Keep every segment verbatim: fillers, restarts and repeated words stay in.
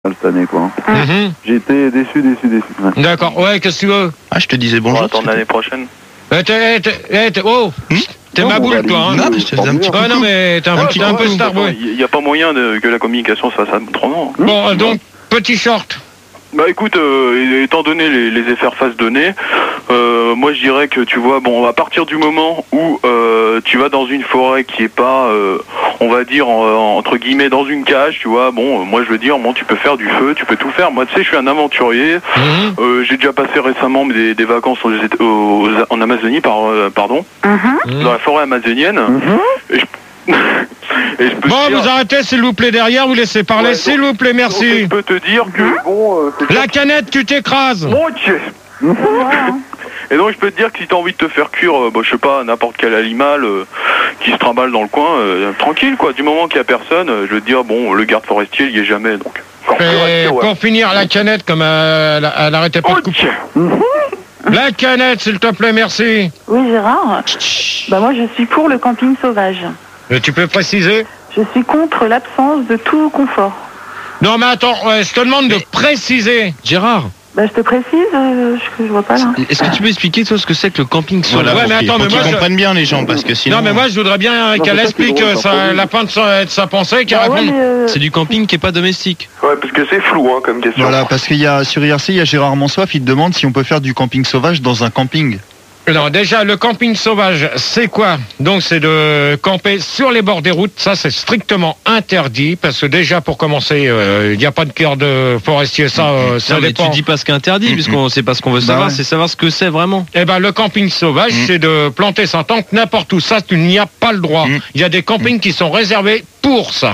cette année, quoi. Mm-hmm. J'ai été déçu, déçu, déçu. Ouais. D'accord, ouais, qu'est-ce que tu veux? Ah, je te disais bonjour. On va attendre l'année prochaine. Eh, t'es, t'es, eh, t'es, oh Hmm T'es Non, ma bon, boule, bah, toi, hein? les- Non, mais je te faisais un petit Ouais, non, mais t'es un, Ouais, petit, bah, un peu ouais, starboy. Il n'y a pas moyen de, que la communication se fasse autrement. Bon, euh, donc, petit short. Bah écoute, euh, étant donné les, les effets face donnés, euh, moi je dirais que tu vois, bon, à partir du moment où euh, tu vas dans une forêt qui est pas, euh, on va dire en, entre guillemets dans une cage, tu vois, bon, euh, moi je veux dire, bon, tu peux faire du feu, tu peux tout faire. Moi, tu sais, je suis un aventurier. Mm-hmm. Euh, j'ai déjà passé récemment des, des vacances aux, aux, en Amazonie, par, euh, pardon, Mm-hmm. dans la forêt amazonienne. Mm-hmm. Et je, et je peux Bon, te dire, vous arrêtez, s'il vous plaît, derrière, vous laissez parler, Ouais, s'il donc- vous plaît, donc, merci. je peux te dire que bon, euh, c'est La canette, tu t'écrases. Ok. Et donc je peux te dire que si t'as envie de te faire cuire, euh, bah, je sais pas, n'importe quel animal euh, qui se trimballe dans le coin, euh, tranquille quoi, du moment qu'il y a personne, euh, je veux te dire, bon, le garde forestier il y est jamais donc. Et pour finir, la canette, comme euh, elle, elle arrêtait pas de couper. La canette, s'il te plaît, merci. Oui, Gérard. Bah moi, je suis pour le camping sauvage. Et tu peux préciser? Je suis contre l'absence de tout confort. Non, mais attends, ouais, je te demande de préciser. Gérard, Bah, je te précise, euh, je, je vois pas là. est-ce que tu peux expliquer toi ce que c'est que le camping sauvage? Ouais, mais attends, mais Faut moi, qu'ils je- comprennent bien les gens parce que sinon. Non, mais moi, je voudrais bien Non, qu'elle c'est ça qui est explique drôle, euh, t'as sa- pas vu. la fin de sa, de sa pensée, qu'elle Bah ouais, réponde. mais, euh, C'est du camping qui est pas domestique. Ouais, parce que c'est flou hein, comme question. Voilà, parce qu'il y a sur I R C, il y a Gérard Monsoif, il te demande si on peut faire du camping sauvage dans un camping. Non, déjà, le camping sauvage, c'est quoi? Donc, c'est de camper sur les bords des routes. Ça, c'est strictement interdit, parce que déjà, pour commencer, il n'y a pas de cœur de forestier. Ça, euh, ça Non, mais dépend. tu dis pas ce qui est interdit, puisqu'on sait pas ce qu'on veut Bah savoir, ouais. c'est savoir ce que c'est vraiment. Eh ben, le camping sauvage, Mm. c'est de planter sa tente n'importe où. Ça, tu n'y as pas le droit. Mm. Il y a des campings qui sont réservés pour ça.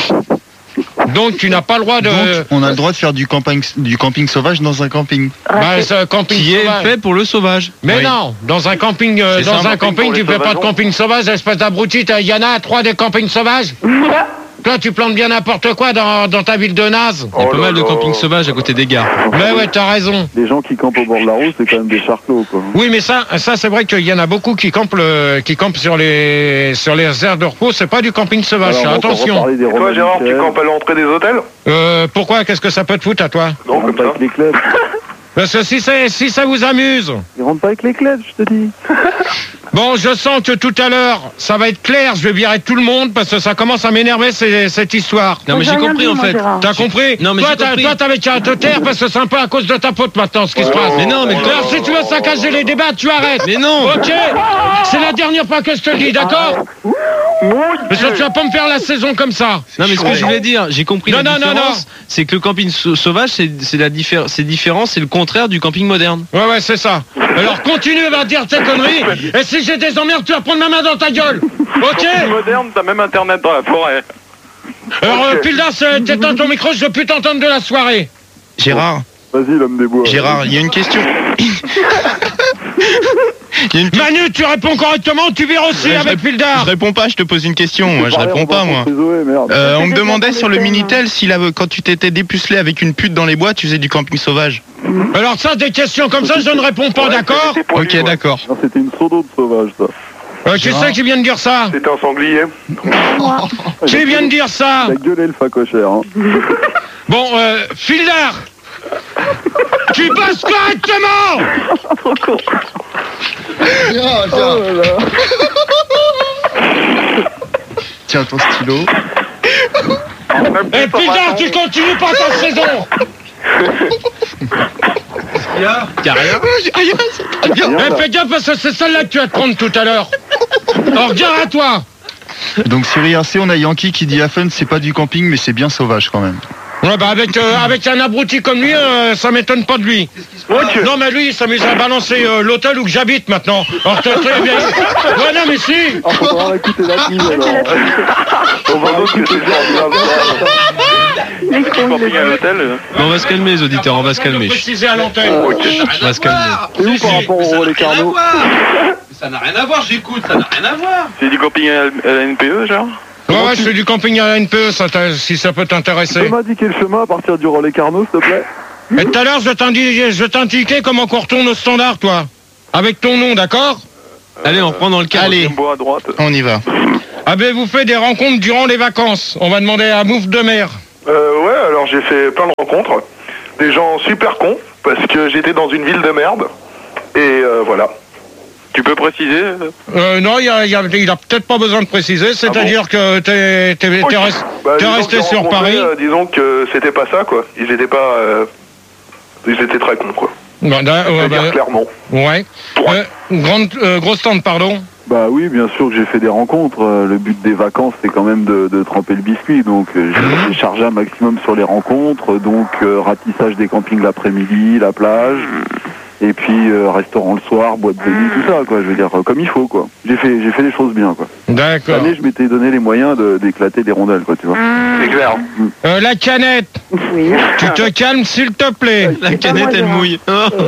Donc, tu n'as pas le droit de... Donc, on a le droit de faire du camping, du camping sauvage dans un camping. Bah, raté. ce camping Qui est sauvage. fait pour le sauvage. Mais Oui. non, dans un camping, euh, C'est dans ça, un un camping camping, pour tu les fais pas de sauvageons. camping sauvage, espèce d'abruti. Il y en a trois des campings sauvages. Toi, tu plantes bien n'importe quoi dans, dans ta ville de naze. Il y a Oh pas là mal de là. campings sauvages à côté des gares. Mais ouais, t'as raison. Les gens qui campent au bord de la route, c'est quand même des charclos, quoi. Oui, mais ça, ça c'est vrai qu'il y en a beaucoup qui campent, le, qui campent sur les, sur les aires de repos. C'est pas du camping sauvage. Alors, on va encore Attention. reparler des Et toi Romains Gérard, tu Michel. campes à l'entrée des hôtels? Euh, pourquoi? Qu'est-ce que ça peut te foutre à toi? Ils Non, rentrent comme pas ça. avec les clubs. Parce que si, c'est, si ça vous amuse. Ils rentrent pas avec les clubs, je te dis. Bon, je sens que tout à l'heure, ça va être clair. Je vais virer tout le monde parce que ça commence à m'énerver ces- cette histoire. Non, mais J'ai j'ai rien compris dit, en moi, fait. Gérard. T'as compris? Non, mais toi, j'ai t'as- compris. toi, t'avais qu'à te taire parce que c'est un peu à cause de ta faute maintenant ce qui se passe. Mais non, mais le Alors, si tu veux saccager les débats, tu arrêtes. Mais non. Ok. C'est la dernière fois que je te le dis, d'accord? Parce que tu vas pas me faire la saison comme ça. Non, mais ce que je voulais dire, j'ai compris Non, la non, non, différence. C'est que le camping sau- sauvage, c'est c'est la diffé- c'est différent, c'est le contraire du camping moderne. Ouais, ouais, c'est ça. Alors continue à dire tes conneries. Et si j'ai des emmerdes, tu vas prendre ma main dans ta gueule. Ok? Camping moderne, t'as même internet dans la forêt. Alors, Ok. euh, Pildas, euh, t'éteins ton micro, je veux plus t'entendre de la soirée. Gérard, Vas-y, l'homme des bois. Gérard, il y a une question. Il y a une... Manu, tu réponds correctement, tu vires aussi Ouais, je avec rép- Pildar. Je réponds pas, je te pose une question. Moi, je Parler, réponds on va pas, moi. contre Zoé, merde. Euh, on me C'était demandait dans sur le le thème. Minitel si la- quand tu t'étais dépucelé avec une pute dans les bois, tu faisais du camping sauvage. Alors ça, des questions comme ça, je ne réponds pas, Ouais, d'accord? c'était pour lui, Ok, ouais. d'accord. Non, c'était une sodo de sauvage, ça. Euh, qui c'est qui vient de dire ça? C'était un sanglier. Qui vient de dire ça? Il a gueulé le facochère, hein. Bon, euh, Pildar, tu bosses correctement. Trop con. Oh là là. Tiens ton stylo. Et Pildar, tu continues pas ta saison. Y a rien. Eh, fais gaffe parce que c'est celle-là que tu vas te prendre tout à l'heure. Alors, regarde à toi. Donc sur I R C, on a Yankee qui dit Affen, c'est pas du camping, mais c'est bien sauvage quand même. Ouais, bah avec, euh, avec un abruti comme lui, euh, ça m'étonne pas de lui. Non, mais lui, il s'amuse à balancer euh, l'hôtel où que j'habite maintenant. Alors, t'as très bien. Ouais, non, mais si. Ah, faut vraiment écouter la pub, alors. On va voir que c'est genre Les cons, camping les à l'hôtel. euh. Bon, on va se calmer, les auditeurs, on va se calmer. Préciser à l'antenne. On va se calmer. C'est où par rapport au relais Carnot? Ça n'a rien à voir, j'écoute, ça n'a rien à voir. C'est du camping à la N P E, genre? Ouais, ouais, je fais du camping à la N P E, ça t'a- si ça peut Tu peux t'intéresser. m'indiquer le chemin à partir du relais Carnot, s'il te plaît? Et tout à l'heure, je t'indi- je t'indiquais comment qu'on retourne au standard, toi. Avec ton nom, d'accord? Allez, on reprend dans le cadre. Allez, Bois à droite. on y va. Avez-vous fait des rencontres durant les vacances? On va demander à Mouffe de Mer. Euh, ouais, alors j'ai fait plein de rencontres, des gens super cons, parce que j'étais dans une ville de merde, et euh, voilà. Tu peux préciser euh, Non, il a, il a, il a peut-être pas besoin de préciser, c'est-à-dire ah bon que t'es, t'es, t'es, oui. rest, bah, t'es resté sur rencontré, Paris. Euh, disons que c'était pas ça, quoi. Ils étaient pas... Euh, ils étaient très cons, quoi. Bah, bah, Je veux bah, dire clairement. Ouais. Euh, grande, euh, grosse tente, pardon. Bah oui, bien sûr que j'ai fait des rencontres. Euh, Le but des vacances, c'est quand même de, de tremper le biscuit. Donc euh, j'ai j'ai chargé un maximum sur les rencontres. Donc euh, ratissage des campings l'après-midi, la plage. Et puis euh, restaurant le soir, boîte de nuit, tout ça, quoi. Je veux dire, euh, comme il faut, quoi. J'ai fait, j'ai fait les choses bien, quoi. D'accord. Cette année, je m'étais donné les moyens de- d'éclater des rondelles, quoi, tu vois. C'est clair. Euh, la canette, Oui. tu te calmes s'il te plaît. La canette, elle mouille.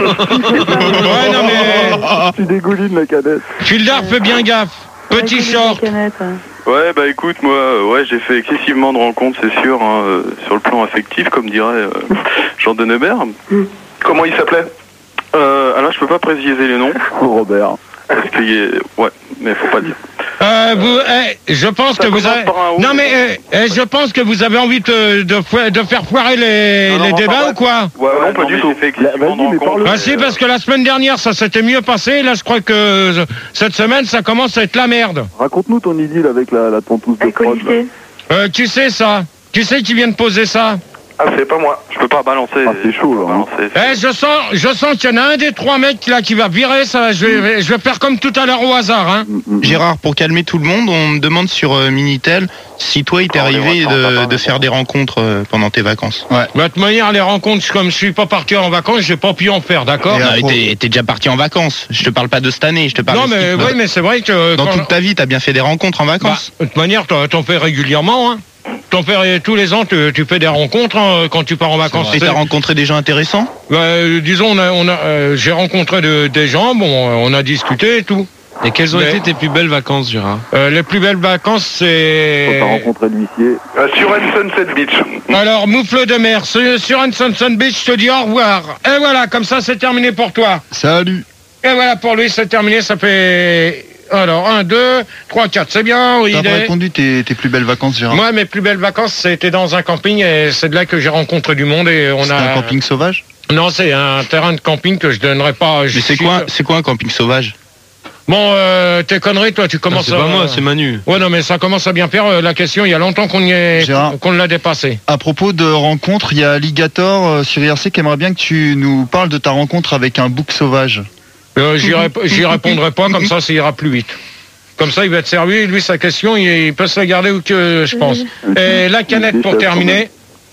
Ouais, non mais... Tu dégouline la cadette. Fildar, fais bien gaffe. Petit short. Ouais, bah écoute, moi, euh, ouais, j'ai fait excessivement de rencontres, c'est sûr, hein, euh, sur le plan affectif, comme dirait euh, Jean de Neubert. Comment il s'appelait? Euh, alors, je peux pas préciser les noms, Oh, Robert. parce qu'il y a... Ouais, mais faut pas dire. Euh, vous, eh, je pense Ça que vous commence avez... par un O. Non mais eh, eh, je pense que vous avez envie de, de, fo- de faire foirer les, Non, non, les enfin, débats bref. ou quoi? Ouais, non, pas non, du mais tout. j'ai fait excessivement Vas-y, de mais rencontres. parle- Ah si, parce que la semaine dernière, ça s'était mieux passé. Là, je crois que euh, cette semaine, ça commence à être la merde. Raconte-nous ton idylle avec la, la tontouse de Avec prod. là. Olivier. Euh, tu sais ça? Tu sais qui vient de poser ça? Ah, c'est pas moi. Je peux pas balancer. Ah, c'est chaud, je peux pas là, hein. balancer. Eh, je sens, je sens qu'il y en a un des trois mecs là qui va virer. Ça, je vais, je vais faire comme tout à l'heure au hasard, hein. Mm, mm, mm. Gérard, pour calmer tout le monde, on me demande sur euh, Minitel si toi il t'est Oh, les arrivé vacances, de, papa, de faire des rencontres euh, pendant tes vacances. Ouais. De toute manière, les rencontres, comme je suis pas parti en vacances, j'ai pas pu en faire, d'accord? Et, euh, t'es, t'es déjà parti en vacances. Je te parle pas de cette année, je te parle Non, de ce mais qui- oui, mais c'est vrai que dans quand- toute ta vie, t'as bien fait des rencontres en bah, vacances. de toute manière, t'en, t'en fais régulièrement, hein. T'en fais tous les ans, tu, tu fais des rencontres hein, quand tu pars en vacances. Et t'as rencontré des gens intéressants? Bah, euh, disons, on a, on a, euh, j'ai rencontré de- des gens, bon, euh, on a discuté et tout. Et quelles ont Mais- été tes plus belles vacances, Gérard? Euh, les plus belles vacances, Quand c'est... t'as rencontré l'huissier. Euh, sur un Sunset Beach. Alors, moufle de mer, sur sur Sunset Beach, je te dis au revoir. Et voilà, comme ça, c'est terminé pour toi. Salut. Et voilà, pour lui, c'est terminé, ça fait... Alors, un, deux, trois, quatre, c'est bien, oui. T'as il pas est- répondu tes, tes plus belles vacances, Gérard? Moi, mes plus belles vacances, c'était dans un camping et c'est de là que j'ai rencontré du monde et on C'est a... un camping sauvage? Non, c'est un terrain de camping que je donnerai pas... je Mais c'est suis- quoi, c'est quoi un camping sauvage? Bon, euh, tes conneries, toi, tu Non, commences c'est à... pas moi, c'est Manu. Ouais, non, mais ça commence à bien faire euh, la question. Il y a longtemps qu'on y est, Gérard. qu'on l'a dépassé. À propos de rencontres, il y a Alligator euh, sur I R C qui aimerait bien que tu nous parles de ta rencontre avec un bouc sauvage. Euh, j'y, rép- j'y répondrai pas, comme ça, ça ira plus vite. Comme ça, il va être servi. Lui, sa question, il, il peut se la garder où que je pense. Et la canette pour terminer.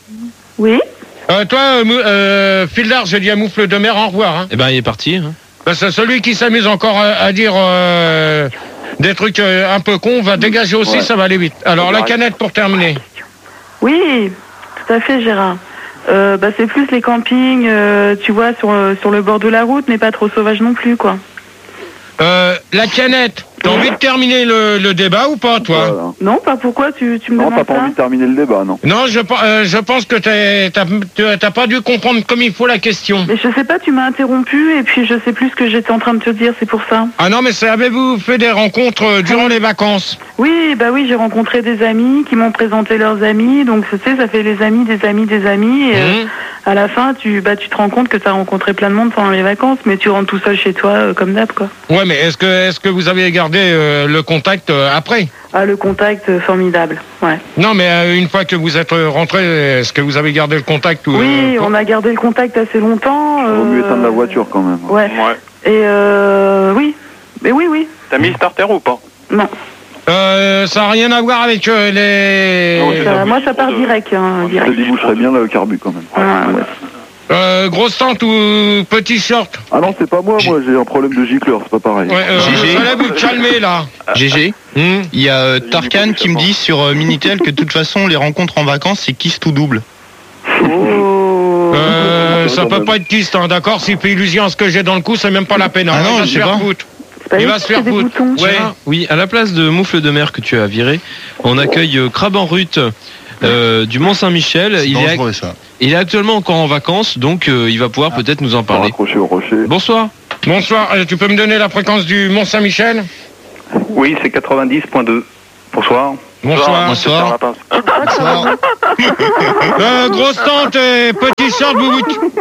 Oui. Euh, toi, euh, Mou- euh, Fildar, je dis à Moufle de mer au revoir. Hein. Eh ben, il est parti. Hein. Bah, c'est celui qui s'amuse encore à, à dire euh, des trucs euh, un peu cons va dégager aussi, Ouais. ça va aller vite. Alors, la canette pour terminer. Oui, tout à fait, Gérard. Euh, bah, c'est plus les campings, euh, tu vois, sur, euh, sur le bord de la route, mais pas trop sauvage non plus, quoi. Euh, la canette, t'as envie de terminer le, le débat ou pas, toi? Voilà. Non, pas pourquoi tu, tu me Non, t'as demandes pas ça envie de terminer le débat, non. Non, je, pe- euh, je pense que t'es- t'as t'as- t'as pas dû comprendre comme il faut la question. Mais je sais pas, tu m'as interrompu et puis je sais plus ce que j'étais en train de te dire, c'est pour ça. Ah non, mais c'est avez-vous fait des rencontres euh, durant les vacances? Oui, bah oui, j'ai rencontré des amis qui m'ont présenté leurs amis, donc tu sais, ça fait les amis, des amis, des amis, et euh, Mmh. à la fin, tu, bah, tu te rends compte que tu as rencontré plein de monde pendant les vacances, mais tu rentres tout seul chez toi, euh, comme d'hab, quoi. Ouais, mais est-ce que, est-ce que vous avez gardé euh, le contact euh, après? Ah, le contact, euh, formidable, ouais. Non, mais euh, une fois que vous êtes euh, rentré, est-ce que vous avez gardé le contact ou, Oui, euh, on a gardé le contact assez longtemps. Vaut mieux éteindre la euh, voiture quand même. Ouais, Ouais. et euh, oui, mais oui, oui, T'as mis starter ou pas? non. euh, ça n'a rien à voir avec euh, les... Non, c'est Ça- ça. moi, ça part direct, hein, Ça direct. déboucherait bien le carbu quand même. Ah, ouais. Euh, grosse tente ou petit short? Ah non, c'est pas moi, moi j'ai un problème de gicleur, c'est pas pareil. Ouais, euh, G G. vous allez vous calmer, là. G G, Hmm. il y a euh, Tarkan qui me dit sur euh, Minitel que de toute façon, les rencontres en vacances, c'est kiss tout double. Oh. Euh, ça peut pas être kiste, hein, d'accord? S'il fait illusion à ce que j'ai dans le cou, c'est même pas la peine. hein. Ah non, il va je se sais faire pas. foutre. C'est pas il lui va qui se fait faire des foutre. boutons. Ouais. Gérard, oui, à la place de Moufle de mer que tu as viré, on accueille euh, Crab en Rut euh, du Mont-Saint-Michel. C'est Il est, dangereux, ça. il est actuellement encore en vacances, donc euh, il va pouvoir peut-être nous en Pas parler. raccroché au rocher. Bonsoir. Bonsoir, euh, tu peux me donner la fréquence du Mont-Saint-Michel? Oui, c'est quatre-vingt-dix point deux. Bonsoir. Bonsoir. Bonsoir. Bonsoir. Euh, grosse tante et petit short, vous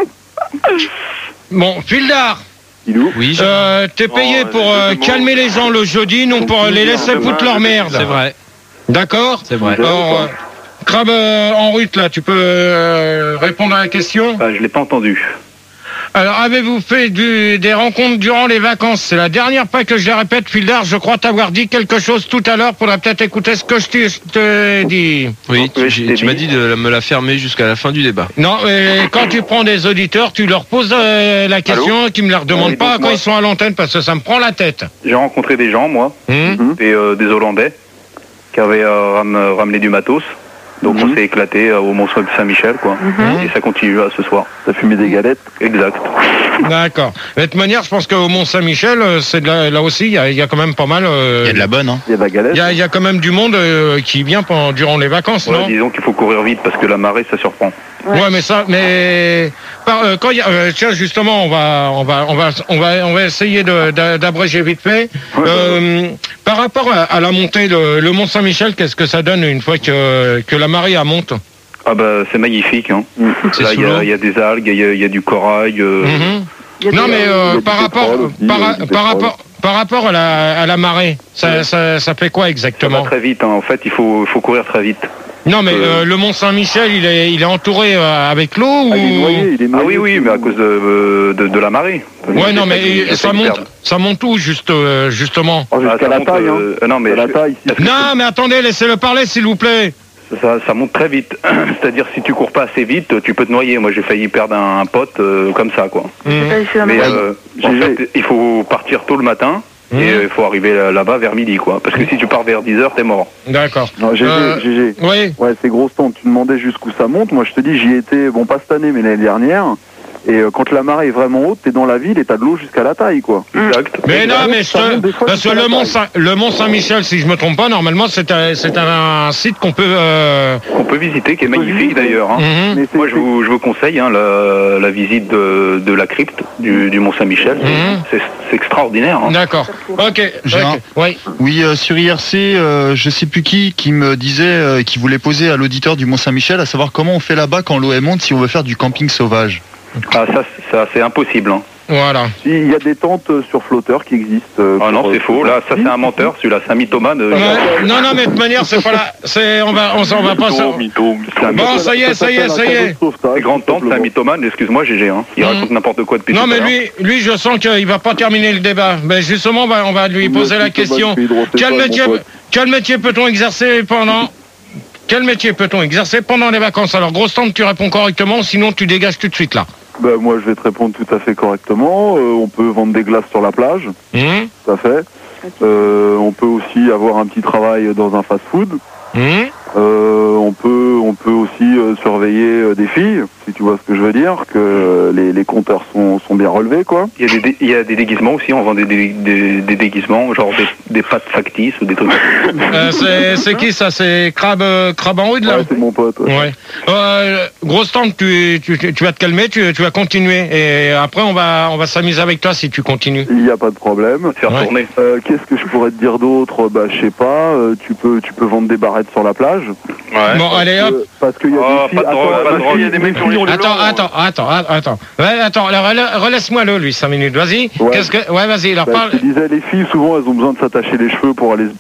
Bon, Fildar. Oui, euh, t'es payé Oh, pour euh, c'est bon. calmer les gens le jeudi, non pour les laisser foutre leur merde. c'est vrai. D'accord. C'est vrai. Alors, euh, Crabe euh, en route, là, tu peux euh, répondre à la question? Bah, je l'ai pas entendu. Alors, avez-vous fait du, des rencontres durant les vacances? C'est la dernière fois que je les répète, Fildar. Je crois t'avoir dit quelque chose tout à l'heure. Faudra peut-être écouter ce que je t'ai- je t'ai dit. Oui, tu, Oui, j'ai- je t'ai tu m'as dit. dit de me la fermer jusqu'à la fin du débat. Non, mais quand tu prends des auditeurs, tu leur poses euh, la question, qu'ils me la redemandent Oui, pas donc quand moi- ils sont à l'antenne, parce que ça me prend la tête. J'ai rencontré des gens, moi, Hum et euh, des Hollandais, qui avaient euh, ram- ramené du matos. Donc on s'est éclaté euh, au Mont Saint-Michel, quoi. Et ça continue à ce soir. T'as fumé des galettes? Exact. D'accord. De toute manière, je pense qu'au Mont-Saint-Michel, euh, c'est de la- là aussi, il y, a- il y a quand même pas mal. euh, Il y a de la bonne, hein. Il y a de la galette? Il y a, il y a quand même du monde euh, qui vient pendant, durant les vacances, Ouais, non? disons qu'il faut courir vite parce que la marée, ça surprend. Ouais, mais ça, mais par- euh, quand il y a, euh, tiens, justement, on va, on va, on va, on va, on va essayer de- d'a- d'abréger vite fait. Euh, par rapport à, à la montée, le, le Mont Saint-Michel, qu'est-ce que ça donne une fois que que la marée monte? Ah bah c'est magnifique, hein. C'est Là, sous il y, l'eau. a- il y a des algues, il y a, il y a du corail. euh, Mhm. Il y a Non, des- mais il y euh, a du par rapport, pétrole aussi, par, il y a du par pétrole. rapport, par rapport à la, à la marée, ça, ça, ça fait quoi Ça va exactement? très vite, hein. En fait, il faut, il faut courir très vite. Non, mais Euh, euh, le Mont Saint-Michel, il est, il est entouré euh, avec l'eau ou? Ah, il est noyé, il est Ah noyé. oui, oui, mais à cause de, euh, de, de la marée. Ouais, non, mais J'ai failli ça me monte, perdre. ça monte où juste, euh, justement? Oh, Ah, jusqu'à ça la monte, taille, hein. euh, euh, non, mais Jusqu'à la je- taille. si- Non, mais attendez, laissez-le parler, s'il vous plaît. Ça, ça monte très vite. C'est-à-dire si tu cours pas assez vite, tu peux te noyer. Moi, j'ai failli perdre un, un pote euh, comme ça, quoi. J'ai pas ici la Mais marée. euh, en G G. fait, il faut partir tôt le matin Mhm. et euh, il faut arriver là- là-bas vers midi, quoi. Parce que si tu pars vers dix heures, t'es mort. D'accord. Non, G G, Euh, G G. Oui. Ouais, c'est grosse tente. Tu demandais jusqu'où ça monte. Moi, je te dis, j'y étais, bon, pas cette année, mais l'année dernière. Et euh, quand la marée est vraiment haute, t'es dans la ville et t'as de l'eau jusqu'à la taille, quoi. Exact. Mais non, mais je ça monte des te... fois parce que jusqu'à le la Mont, taille. Saint... le Mont Saint-Michel, si je me trompe pas, normalement, c'est un, c'est un site qu'on peut. Euh... On peut visiter, qui est On peut magnifique visiter. d'ailleurs. hein. mhm. Mais c'est- Moi, je vous, je vous conseille hein, la, la visite de, de la crypte du, du Mont Saint-Michel. Mhm. C'est c'est extraordinaire. hein. D'accord. Ok. J'ai ok. un- Oui. Oui, euh, sur I R C, euh, je sais plus qui, qui me disait, euh, qui voulait poser à l'auditeur du Mont-Saint-Michel, à savoir comment on fait là-bas quand l'eau est monte si on veut faire du camping sauvage. Ah, ça, ça c'est impossible. hein. Voilà. Si, il y a des tentes euh, sur flotteurs qui existent. euh, Ah non, pour, c'est euh, faux. Là, ça c'est un menteur. Celui-là, c'est un mythomane. euh, Ouais. Non, non, mais de toute manière, c'est pas là. C'est, on va, on, s'en va pas. ça- Mytho, c'est un Bon, ça y est, ça y est, ça y est. Les grandes tentes, c'est un mythomane. Excuse-moi, G G. Hein. Il Mhm. raconte n'importe quoi depuis Non, tout à mais l'heure. lui, lui, je sens qu'il va pas terminer le débat. Mais justement, on va, on va lui poser la question. Quel métier, quel métier peut-on exercer pendant Quel métier peut-on exercer pendant les vacances? Alors, grosse tante, tu réponds correctement, sinon tu dégages tout de suite là. Bah, moi, je vais te répondre tout à fait correctement. Euh, on peut vendre des glaces sur la plage, Hum, tout à fait. Euh, on peut aussi avoir un petit travail dans un fast-food. hum. Euh, on peut, on peut aussi euh, surveiller euh, des filles, si tu vois ce que je veux dire, que euh, les, les compteurs sont, sont bien relevés, quoi. Il y, a des dé- il y a des déguisements aussi. On vend des, dé- des, des déguisements, genre des, des pâtes factices ou des trucs. Euh, c'est, c'est qui ça? C'est Crabe, euh, Crabe en rude là? Ouais, c'est mon pote. ouais. Ouais. Euh, grosse tante, tu, tu, tu vas te calmer, tu, tu vas continuer. Et après, on va, on va s'amuser avec toi si tu continues. Il n'y a pas de problème. Faire Ouais. tourner. Euh, qu'est-ce que je pourrais te dire d'autre? Bah, je sais pas. euh, tu peux, tu peux vendre des barrettes sur la plage. Ouais. Bon, allez hop. Euh, parce qu'il y a Oh, des filles. pas de drogue, Attends, pas de ma drogue, fille, il y a des mecs mes sur les filles, on les Attends, lance. attends, attends, attends, attends. Ouais, attends, alors, rela- relaisse-moi-le, lui, cinq minutes. Vas-y. Ouais. Qu'est-ce que, ouais, vas-y, alors Bah, parle. je te disais, les filles, souvent, elles ont besoin de s'attacher les cheveux pour aller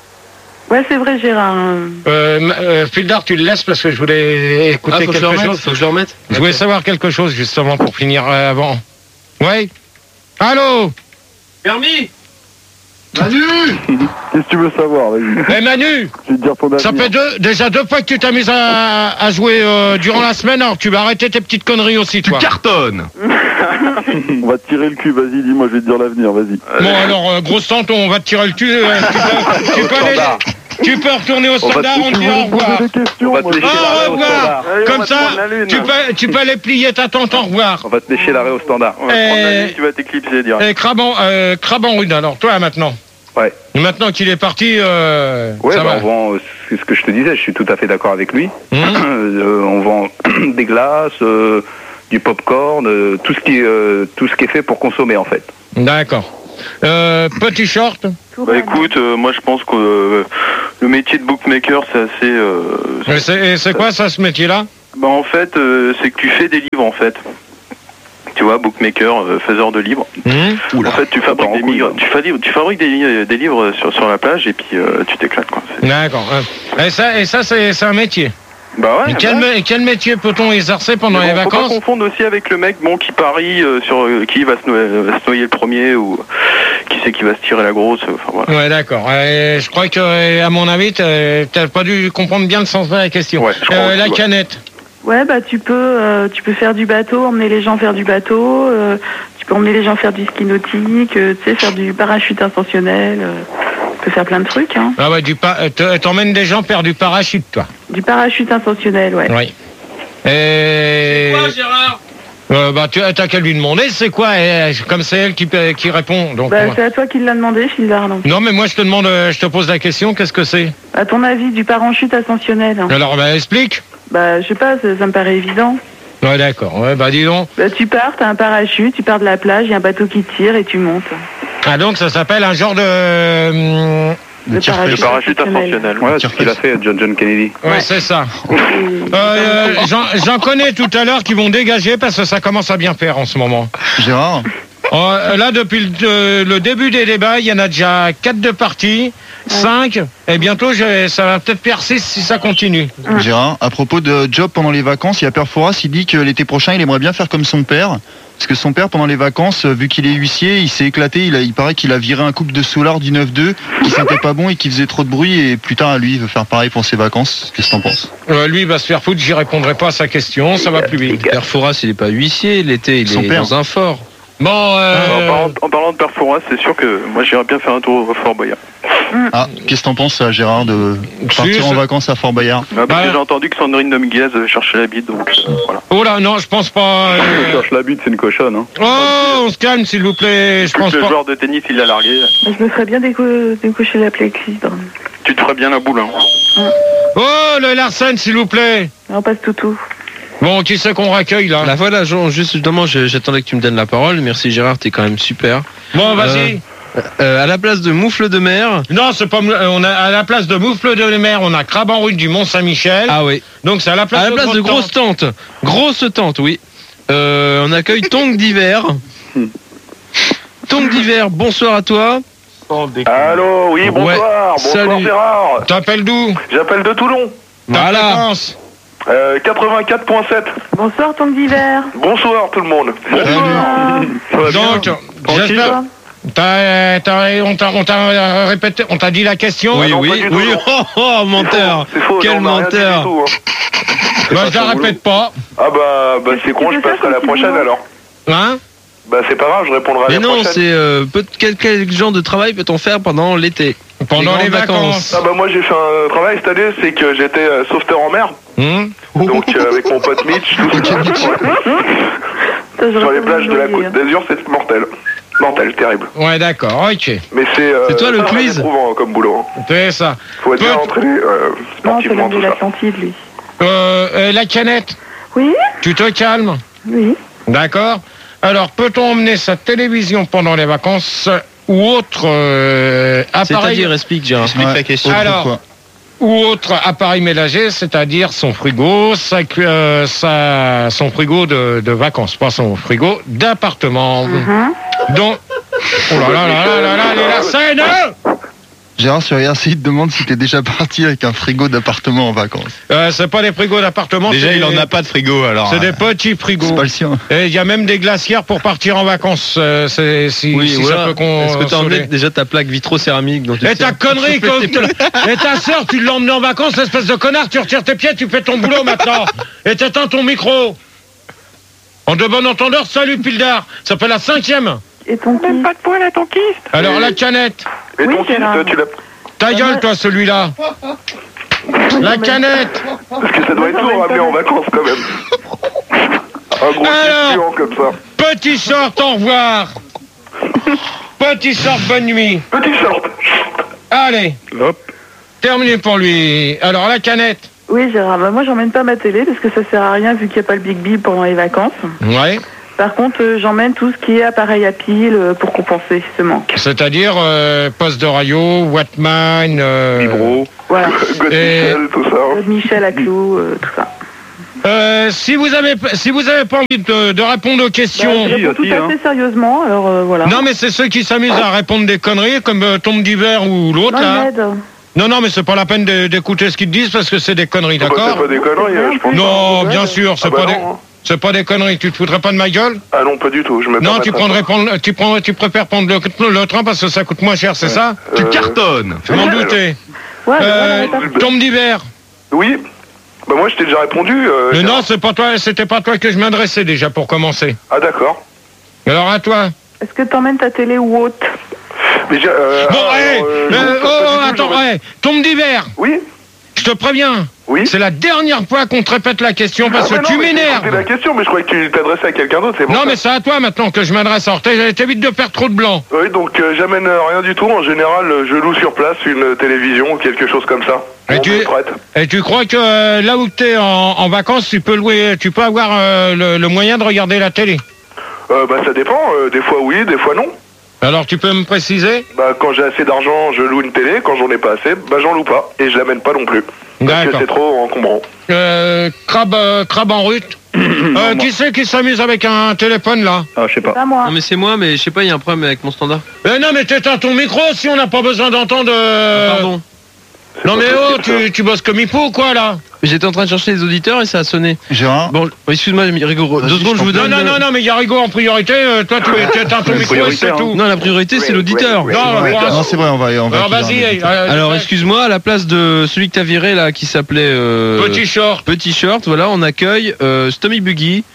se... Ouais, c'est vrai, Gérard. Euh, m- euh, Fildar, tu le laisses parce que je voulais Ah, écouter faut que je le quelque remette, chose. faut que je le remette. Je voulais savoir quelque chose, justement, pour finir euh, avant. Ouais. Allô? Permis Qu'est-ce que tu veux savoir? Vas-y. Eh, Manu! Je vais te dire ton avenir. Ça fait deux, déjà deux fois que tu t'amuses à, à jouer euh, durant la semaine, alors tu vas arrêter tes petites conneries aussi, toi. Cartonne. On va te tirer le cul, vas-y, dis-moi, je vais te dire l'avenir, vas-y. Bon, alors, euh, grosse tante, on va te tirer le cul. euh, tu, peux, tu, peux aller- tu peux retourner au On va standard, te- on te Tu dit voulais au me poser revoir. des questions, On va te moi, lécher je- Au l'arrêt au revoir. standard. Allez, on Comme va te ça, prendre la lune. tu peux, tu peux aller plier ta tante, au revoir. On va te lécher l'arrêt au standard. On va te prendre la Eh. lune, tu vas t'éclipser direct. Et Craban, euh, Craban rude, alors toi maintenant. Ouais. Et maintenant qu'il est parti, euh, Ouais, ça bah, va. on vend, euh, c'est ce que je te disais, je suis tout à fait d'accord avec lui. Hum. Euh, on vend des glaces, euh, du popcorn, euh, tout ce qui est, euh, tout ce qui est fait pour consommer en fait. D'accord. Euh, petit short. Tout Bah écoute, euh, moi je pense que euh, le métier de bookmaker, c'est assez... Euh, Et c'est, et c'est quoi ça, ce métier-là? Bah en fait, euh, c'est que tu fais des livres en fait. Tu vois, bookmaker, euh, faiseur de livres. Mmh. En fait, tu fabriques des livres, tu fabriques, tu fabriques des, des livres sur, sur la plage et puis euh, tu t'éclates quoi. C'est... D'accord. Et ça, et ça c'est, c'est un métier. Bah ouais. Et quel, bah. mé- quel métier peut-on exercer pendant Mais les bon, faut vacances? pas confondre aussi avec le mec bon qui parie euh, sur euh, qui va se, noyer, va se noyer le premier ou qui c'est qui va se tirer la grosse. Enfin voilà. Ouais, d'accord. Euh, je crois que, à mon avis, t'as, t'as pas dû comprendre bien le sens de la question. Ouais, je crois Euh, aussi, la ouais. canette. Ouais, bah tu peux, euh, tu peux faire du bateau, emmener les gens faire du bateau. Euh, tu peux emmener les gens faire du ski nautique, euh, tu sais, faire du parachute ascensionnel. Euh, tu peux faire plein de trucs, hein. Ah ouais, du pa- euh, t'emmènes des gens faire du parachute, toi. Du parachute ascensionnel, ouais. Oui. Et... C'est quoi, Gérard? Euh, bah, tu t'as qu'à lui demander, c'est quoi? Et, comme c'est elle qui, qui répond. Donc, Bah, moi- c'est à toi qui l'a demandé, Philard. Donc. Non, mais moi, je te demande, euh, je te pose la question, qu'est-ce que c'est? À ton avis, du parachute ascensionnel. Hein. Alors, bah, explique. Bah, je sais pas, ça, ça me paraît évident. Ouais, d'accord. Ouais, bah, dis donc. Bah, tu pars, t'as un parachute, tu pars de la plage, il y a un bateau qui tire et tu montes. Ah, donc, ça s'appelle un genre de... hum, Le tir parachute, Le parachute ascensionnel. Ouais, c'est ce qu'il a fait, John John Kennedy. Ouais, c'est ça. Et- Euh, euh, j'en, j'en connais tout à l'heure qui vont dégager parce que ça commence à bien faire en ce moment. Gérard, Euh, là, depuis le, de- le début des débats, il y en a déjà quatre de partis, cinq, et bientôt, je- ça va peut-être faire six si ça continue. Gérard, à propos de job pendant les vacances, il y a Père Fouras, il dit que l'été prochain, il aimerait bien faire comme son père. Parce que son père, pendant les vacances, vu qu'il est huissier, il s'est éclaté. Il, a, il paraît qu'il a viré un couple de soulards du neuf deux qui sentait pas bon et qui faisait trop de bruit. Et plus tard, lui, il veut faire pareil pour ses vacances. Qu'est-ce que t'en penses? Euh, lui, il va se faire foutre, j'y répondrai pas à sa question, ça va plus vite. Père Fouras, il est pas huissier, l'été, il Son est père. dans un fort. Bon, En, euh, parlant, en parlant de Père Fouras, c'est sûr que moi j'irais bien faire un tour au Fort Boyard. Ah, qu'est-ce que t'en penses, ça, Gérard, de partir Si, en ça- vacances à Fort Boyard? Ah, parce Bah, que j'ai entendu que Sandrine Dominguez cherchait la bite, donc euh, voilà. oh là, non, je pense pas. euh, Cherche la bite, c'est une cochonne. Hein. Oh, on se calme, s'il vous plaît, je Plus pense le pas. joueur de tennis, il l'a largué. Bah, je me ferais bien déco- décocher la clé-clibre. Tu te ferais bien la boule. Hein. Oh, le Larsen, s'il vous plaît. On passe toutou. Bon, qui c'est qu'on raccueille, là? Là voilà, Jean, justement, je- j'attendais que tu me donnes la parole. Merci Gérard, t'es quand même super. Bon, vas-y. Euh, à la place de moufle de mer. Non, c'est pas. mou- euh, On a à la place de moufle de mer, on a crabe en rue du Mont Saint-Michel. Ah oui. Donc c'est à la place, À la place de grosse tente. Grosse tente, oui. Euh, on accueille Tongue d'hiver. Tongue d'hiver, bonsoir à toi. Allô, oui, bonsoir. Ouais, Bonsoir salut. Gérard. T'appelles d'où? J'appelle de Toulon. Ta Voilà. fréquence. Euh, quatre-vingt-quatre point sept. Bonsoir, tongue d'hiver. Bonsoir tout le monde. Ça va bien Donc, Tranquille. j'espère. T'as, t'as- on t'a, on t'a répété, on t'a dit la question. Oui, non, pas oui, du tout, oui. non. Oh, oh, menteur. C'est faux, Quel non, on a rien dit menteur. du tout, hein. Bah, je la son boulot. répète pas. Ah bah, bah c'est con, tu je peux faire passerai la comme prochaine tu veux. alors. Hein? Bah c'est pas grave, je répondrai à Mais la non, prochaine. c'est euh, peut- quel, quel genre de travail peut-on faire pendant l'été? Pendant les grandes vacances. Ah bah moi j'ai fait un travail cette année, c'est que j'étais euh, sauveteur en mer, Hum? donc euh, avec mon pote Mitch, tout ça. Ça, j'aurais Sur les pas plages de la oublié, Côte d'Azur, c'est mortel. Mortel, terrible. Ouais, d'accord, ok. Mais c'est euh, C'est toi le très quiz éprouvant comme boulot. Hein. C'est ça. Faut être bien Peut- entraîné euh, Non, c'est sportivement, l'homme de tout ça. l'Atlantide, lui. Euh, euh, la canette, Oui, tu te calmes. oui. D'accord. Alors, peut-on emmener sa télévision pendant les vacances ou autre euh, appareil C'est-à-dire, explique Gérard. Ouais, la question. autre Alors, quoi. ou autre appareil ménager, c'est-à-dire son frigo, sa, cu- euh, sa- son frigo de, de vacances, pas son frigo d'appartement. Mhm. Donc, oh là là là là là là, les Larsen, hein. Gérard sur R C, il te demande si t'es déjà parti avec un frigo d'appartement en vacances. Euh, c'est pas des frigos d'appartement. Déjà, c'est il en des- a pas de frigo, alors. C'est euh, des petits frigos. C'est pas le sien. Et il y a même des glacières pour partir en vacances. euh, c'est, si, Oui, si voilà. ça peut qu'on. Est-ce que t'as emmené soler. déjà ta plaque vitro-céramique dont tu Et tiens ta connerie, pour comme souffler tes et ta sœur, tu l'as emmenée en vacances, espèce de connard, tu retires tes pieds, tu fais ton boulot maintenant. Et t'éteins ton micro. En de bon entendeur, salut Pildar. Ça fait la cinquième. Et ton qui Pas de poil à ton kyste. Alors la canette. Et Oui, ton fils, Gérard. tu l'as... Ta gueule, toi, celui-là. La canette. Parce que ça doit être lourd à ramener en vacances quand même. Un gros Alors. fluant comme ça. Petit short, au revoir. Petit short, bonne nuit. Petit short. Allez. Hop. Terminé pour lui. Alors la canette. Oui, Gérard. Bah, moi, j'emmène pas ma télé parce que ça sert à rien vu qu'il n'y a pas le Big Bip pendant les vacances. Ouais. Par contre, euh, j'emmène tout ce qui est appareil à pile euh, pour compenser ce manque. C'est-à-dire euh, poste de radio, Wattman. Euh... Vibro. Voilà. God Et- Michel, tout ça. hein. Claude Michel à Clou, euh, tout ça. Euh, si vous avez si vous avez pas envie de, de répondre aux questions, Bah, je réponds tout à fait sérieusement, alors euh, voilà. non mais c'est ceux qui s'amusent à répondre des conneries comme euh, Tombe d'hiver ou l'autre Non, il là. m'aide. Non non mais c'est pas la peine de- d'écouter ce qu'ils te disent parce que c'est des conneries, Ah bah, d'accord? c'est pas des conneries, euh, je pense. Non, bien sûr, c'est Ah bah pas des non, hein. c'est pas des conneries. Tu te foutrais pas de ma gueule? Ah non, pas du tout. Je me Non, permettrai tu pas. prendrais prendre, tu prends, tu préfères prendre le, le train parce que ça coûte moins cher, c'est ça? Euh, Cartonne. Je m'en doutais. Ouais, mais Euh, voilà, pas- Tombe d'hiver. Oui. Bah moi, je t'ai déjà répondu. euh, Mais Gérard. non, c'est pas toi, c'était pas toi que je m'adressais déjà pour commencer. Ah d'accord. Alors à toi. Est-ce que t'emmènes ta télé ou autre? Mais j'ai... Euh, Bon, ah, hé, alors, euh, euh, non, oh, pas oh, du tout, attends, j'aurais- hé, Tombe d'hiver. Oui. Je te préviens. Oui. C'est la dernière fois qu'on te répète la question parce Ah, que bah tu non, mais j'ai m'énerves. écouté la question, mais je croyais que tu t'adressais à quelqu'un d'autre. C'est bon. Non, mais c'est à toi maintenant que je m'adresse. Alors, t'é- t'évites de faire trop de blanc. Oui, donc euh, j'amène euh, rien du tout. En général, euh, je loue sur place une euh, télévision ou quelque chose comme ça. Et On tu- me prête. Et tu crois que euh, là où t'es en, en vacances, tu peux louer, tu peux avoir euh, le, le moyen de regarder la télé? Euh, bah ça dépend. euh, des fois oui, des fois non. Alors, tu peux me préciser? Bah quand j'ai assez d'argent, je loue une télé. Quand j'en ai pas assez, bah j'en loue pas. Et je l'amène pas non plus. Parce que D'accord. c'est trop encombrant. Euh, crabe, euh, crabe en rut. Euh, qui c'est qui s'amuse avec un téléphone là? Ah, je sais pas. Pas moi. Non mais c'est moi, mais je sais pas, il y a un problème avec mon standard. Euh, non mais t'éteins ton micro si on n'a pas besoin d'entendre. euh, Pardon. Non mais pas oh, possible, tu, tu bosses comme il faut ou quoi là? J'étais en train de chercher les auditeurs et ça a sonné. Gérard, Bon, excuse-moi, Rigo, Vas-y, deux secondes, je je vous t'en Non donne. non non non mais il y a Rigaud en priorité. euh, toi tu tu éteins ton micro et priorité, c'est hein. tout. Non, la priorité c'est l'auditeur. Non, Ouais, pour ouais, un- non, c'est vrai, on va, on va. Alors accuser vas-y. un euh, Alors euh, excuse-moi, à la place de celui que t'as viré là, qui s'appelait euh, Petit short. Petit Short, voilà, on accueille euh, Stommy Buggy.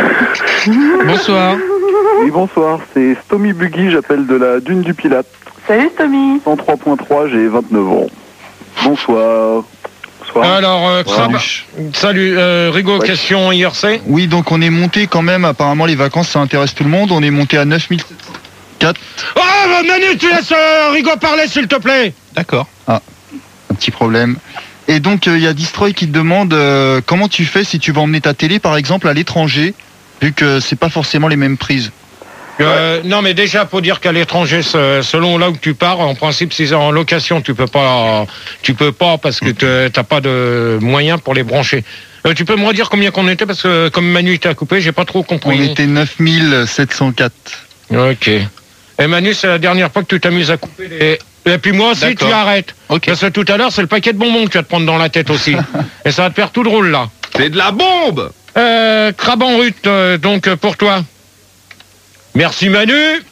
Bonsoir. Oui, bonsoir, c'est Stomy Buggy, j'appelle de la Dune du Pilate. Salut Tommy. cent trois point trois, j'ai vingt-neuf ans. Bonsoir. Alors euh, crabe- salut euh, Rigaud, Ouais. question I R C. Oui, donc on est monté quand même, apparemment les vacances ça intéresse tout le monde, on est monté à neuf mille sept cent quatre. Oh bah, Manu, tu laisses euh, Rigaud parler s'il te plaît. D'accord. Ah, un petit problème. Et donc il y a Destroy qui te demande euh, comment tu fais si tu vas emmener ta télé par exemple à l'étranger, vu que c'est pas forcément les mêmes prises. Euh, non, mais déjà, faut dire qu'à l'étranger, ce- selon là où tu pars, en principe, si c'est en location, tu peux pas, tu peux pas parce que te- t'as pas de moyens pour les brancher. Euh, tu peux me redire combien qu'on était parce que comme Manu t'a coupé, j'ai pas trop On compris. était neuf mille sept cent quatre. Ok. Et Manu, c'est la dernière fois que tu t'amuses à couper les. Et puis moi aussi, D'accord. tu arrêtes. Ok. Parce que tout à l'heure, c'est le paquet de bonbons que tu vas te prendre dans la tête aussi. Et ça va te faire tout drôle là. C'est de la bombe. Euh, crabe en rut, euh, donc euh, pour toi. Merci Manu.